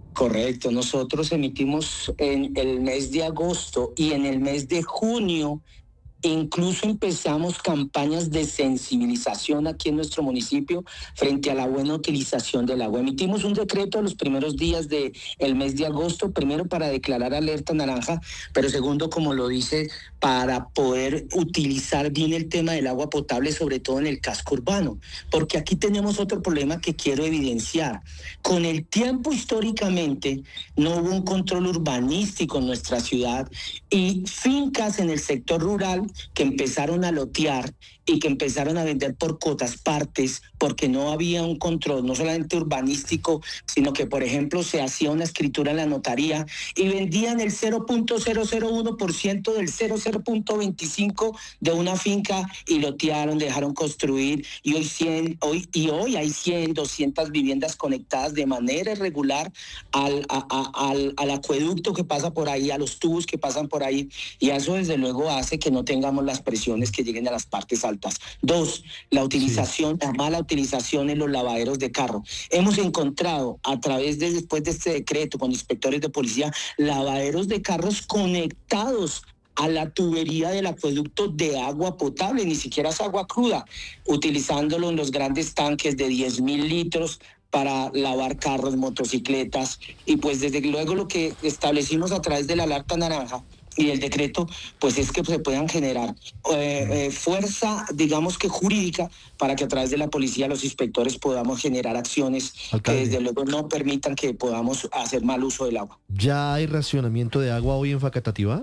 Correcto, nosotros emitimos en el mes de agosto y en el mes de junio. Incluso empezamos campañas de sensibilización aquí en nuestro municipio frente a la buena utilización del agua. Emitimos un decreto los primeros días del mes de agosto, primero para declarar alerta naranja, pero segundo, como lo dice, para poder utilizar bien el tema del agua potable, sobre todo en el casco urbano. Porque aquí tenemos otro problema que quiero evidenciar. Con el tiempo, históricamente, no hubo un control urbanístico en nuestra ciudad y fincas en el sector rural que empezaron a lotear y que empezaron a vender por cotas partes porque no había un control, no solamente urbanístico, sino que, por ejemplo, se hacía una escritura en la notaría y vendían el cero punto cero cero uno por ciento del cero punto veinticinco de una finca y lotearon, dejaron construir y hoy, cien, hoy, y hoy hay cien, doscientas viviendas conectadas de manera irregular al, a, a, al, al acueducto que pasa por ahí, a los tubos que pasan por ahí, y eso desde luego hace que no tengamos las presiones que lleguen a las partes altas. Dos, la utilización, sí. la mala utilización en los lavaderos de carro. Hemos encontrado a través de, después de este decreto con inspectores de policía, lavaderos de carros conectados a la tubería del acueducto de agua potable, ni siquiera es agua cruda, utilizándolo en los grandes tanques de diez mil litros para lavar carros, motocicletas, y pues desde luego lo que establecimos a través de la alerta naranja y el decreto, pues es que se puedan generar eh, eh, fuerza, digamos que jurídica, para que a través de la policía, los inspectores podamos generar acciones Alcalde. que desde luego no permitan que podamos hacer mal uso del agua. ¿Ya hay racionamiento de agua hoy en Facatativá?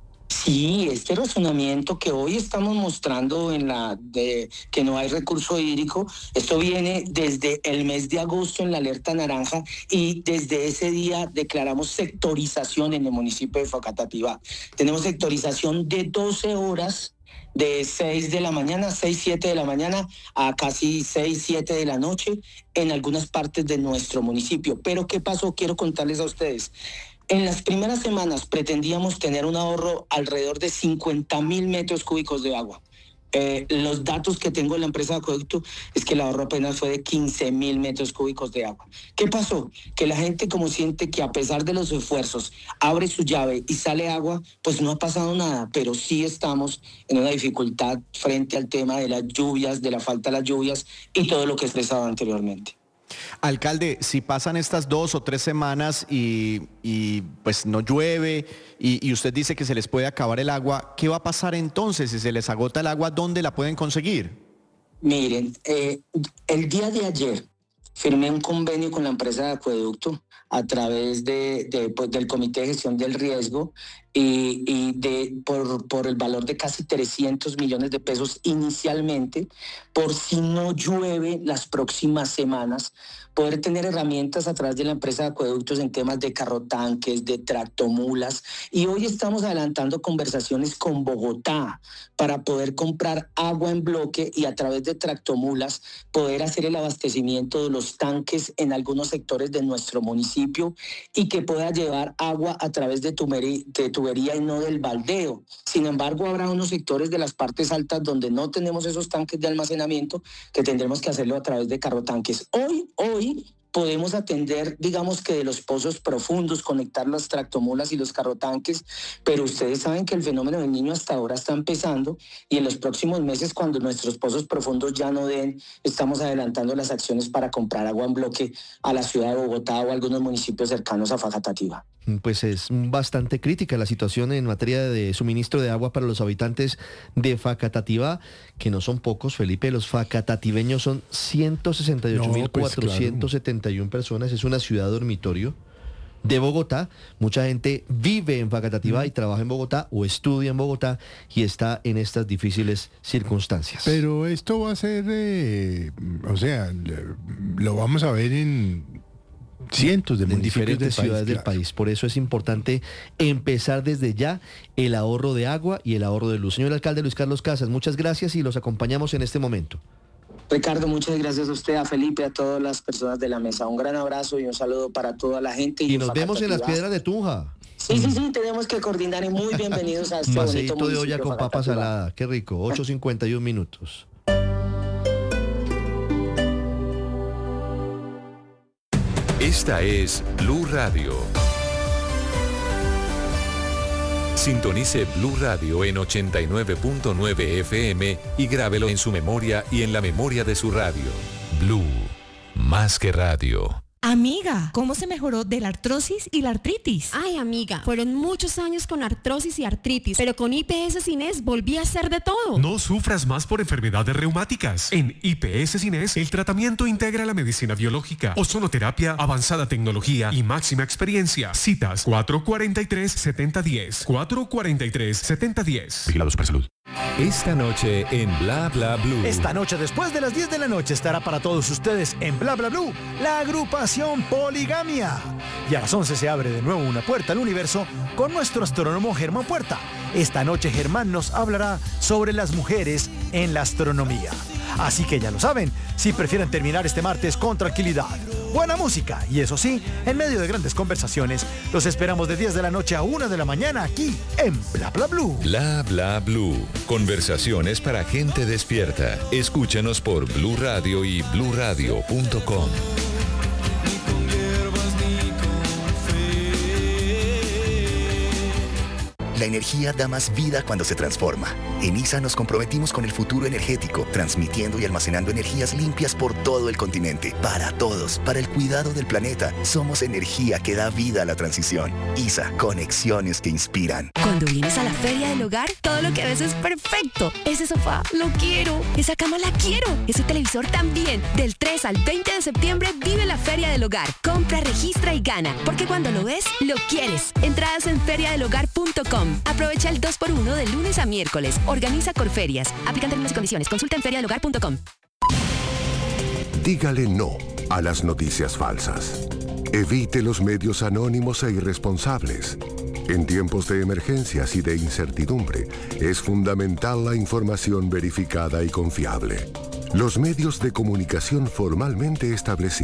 Sí, este razonamiento que hoy estamos mostrando en la de que no hay recurso hídrico, esto viene desde el mes de agosto en la alerta naranja y desde ese día declaramos sectorización en el municipio de Facatativá. Tenemos sectorización de doce horas, de seis de la mañana, seis, siete de la mañana a casi seis, siete de la noche en algunas partes de nuestro municipio. Pero ¿qué pasó? Quiero contarles a ustedes. En las primeras semanas pretendíamos tener un ahorro alrededor de cincuenta mil metros cúbicos de agua. Eh, los datos que tengo en la empresa de acueducto es que el ahorro apenas fue de quince mil metros cúbicos de agua. ¿Qué pasó? Que la gente, como siente que a pesar de los esfuerzos abre su llave y sale agua, pues no ha pasado nada, pero sí estamos en una dificultad frente al tema de las lluvias, de la falta de las lluvias y todo lo que he expresado anteriormente. Alcalde, si pasan estas dos o tres semanas y, y pues no llueve y, y usted dice que se les puede acabar el agua, ¿qué va a pasar entonces? Si se les agota el agua, ¿dónde la pueden conseguir? Miren, eh, el día de ayer firmé un convenio con la empresa de acueducto a través de, de, pues, del Comité de Gestión del Riesgo y, y de, por, por el valor de casi trescientos millones de pesos inicialmente, por si no llueve las próximas semanas, poder tener herramientas a través de la empresa de acueductos en temas de carrotanques, de tractomulas, y hoy estamos adelantando conversaciones con Bogotá para poder comprar agua en bloque y a través de tractomulas poder hacer el abastecimiento de los tanques en algunos sectores de nuestro municipio y que pueda llevar agua a través de, tumeri, de tubería y no del baldeo. Sin embargo, habrá unos sectores de las partes altas donde no tenemos esos tanques de almacenamiento que tendremos que hacerlo a través de carrotanques. Hoy, hoy podemos atender, digamos que de los pozos profundos, conectar las tractomulas y los carrotanques, pero ustedes saben que el fenómeno del Niño hasta ahora está empezando y en los próximos meses, cuando nuestros pozos profundos ya no den, estamos adelantando las acciones para comprar agua en bloque a la ciudad de Bogotá o a algunos municipios cercanos a Facatativá. Pues es bastante crítica la situación en materia de suministro de agua para los habitantes de Facatativá, que no son pocos, Felipe. Los facatativeños son ciento sesenta y ocho mil cuatrocientos setenta y uno personas. Es una ciudad dormitorio de Bogotá. Mucha gente vive en Facatativá y trabaja en Bogotá o estudia en Bogotá y está en estas difíciles circunstancias. Pero esto va a ser, eh, o sea, lo vamos a ver en cientos de municipios diferentes del ciudades país, del claro. país. Por eso es importante empezar desde ya el ahorro de agua y el ahorro de luz. Señor alcalde Luis Carlos Casas, muchas gracias y los acompañamos en este momento. Ricardo, muchas gracias a usted, a Felipe, a todas las personas de la mesa. Un gran abrazo y un saludo para toda la gente. Y, y nos vemos en las Piedras de Tunja. Sí, sí, sí, tenemos que coordinar y muy bienvenidos a este bonito municipio de olla con papa salada, qué rico, ocho cincuenta y uno minutos. Esta es Blue Radio. Sintonice Blue Radio en ochenta y nueve punto nueve F M y grábelo en su memoria y en la memoria de su radio. Blue, más que radio. Amiga, ¿cómo se mejoró de la artrosis y la artritis? Ay, amiga, fueron muchos años con artrosis y artritis, pero con I P S Cines volví a hacer de todo. No sufras más por enfermedades reumáticas. En I P S Cines, el tratamiento integra la medicina biológica, ozonoterapia, avanzada tecnología y máxima experiencia. Citas cuatro cuatro tres, siete cero uno cero, cuatro cuatro tres, siete cero uno cero. Vigilado Supersalud. Esta noche en Bla Bla Blue. Esta noche después de las diez de la noche estará para todos ustedes en Bla Bla Blue la agrupación Poligamia. Y a las once se abre de nuevo una puerta al universo con nuestro astrónomo Germán Puerta. Esta noche Germán nos hablará sobre las mujeres en la astronomía. Así que ya lo saben, si prefieren terminar este martes con tranquilidad, buena música y eso sí, en medio de grandes conversaciones, los esperamos de diez de la noche a una de la mañana aquí en Bla Bla Blue. Bla Bla Blue. Conversaciones para gente despierta. Escúchanos por Blue Radio y blue radio punto com. La energía da más vida cuando se transforma. En I S A nos comprometimos con el futuro energético, transmitiendo y almacenando energías limpias por todo el continente. Para todos, para el cuidado del planeta, somos energía que da vida a la transición. I S A, conexiones que inspiran. Cuando vienes a la Feria del Hogar, todo lo que ves es perfecto. Ese sofá, lo quiero. Esa cama, la quiero. Ese televisor también. Del tres al veinte de septiembre, vive la Feria del Hogar. Compra, registra y gana. Porque cuando lo ves, lo quieres. Entradas en feria del hogar punto com. Aprovecha el dos por uno de lunes a miércoles. Organiza Corferias. Aplican términos y condiciones. Consulta en feria del hogar punto com. Dígale no a las noticias falsas. Evite los medios anónimos e irresponsables. En tiempos de emergencias y de incertidumbre, es fundamental la información verificada y confiable. Los medios de comunicación formalmente establecidos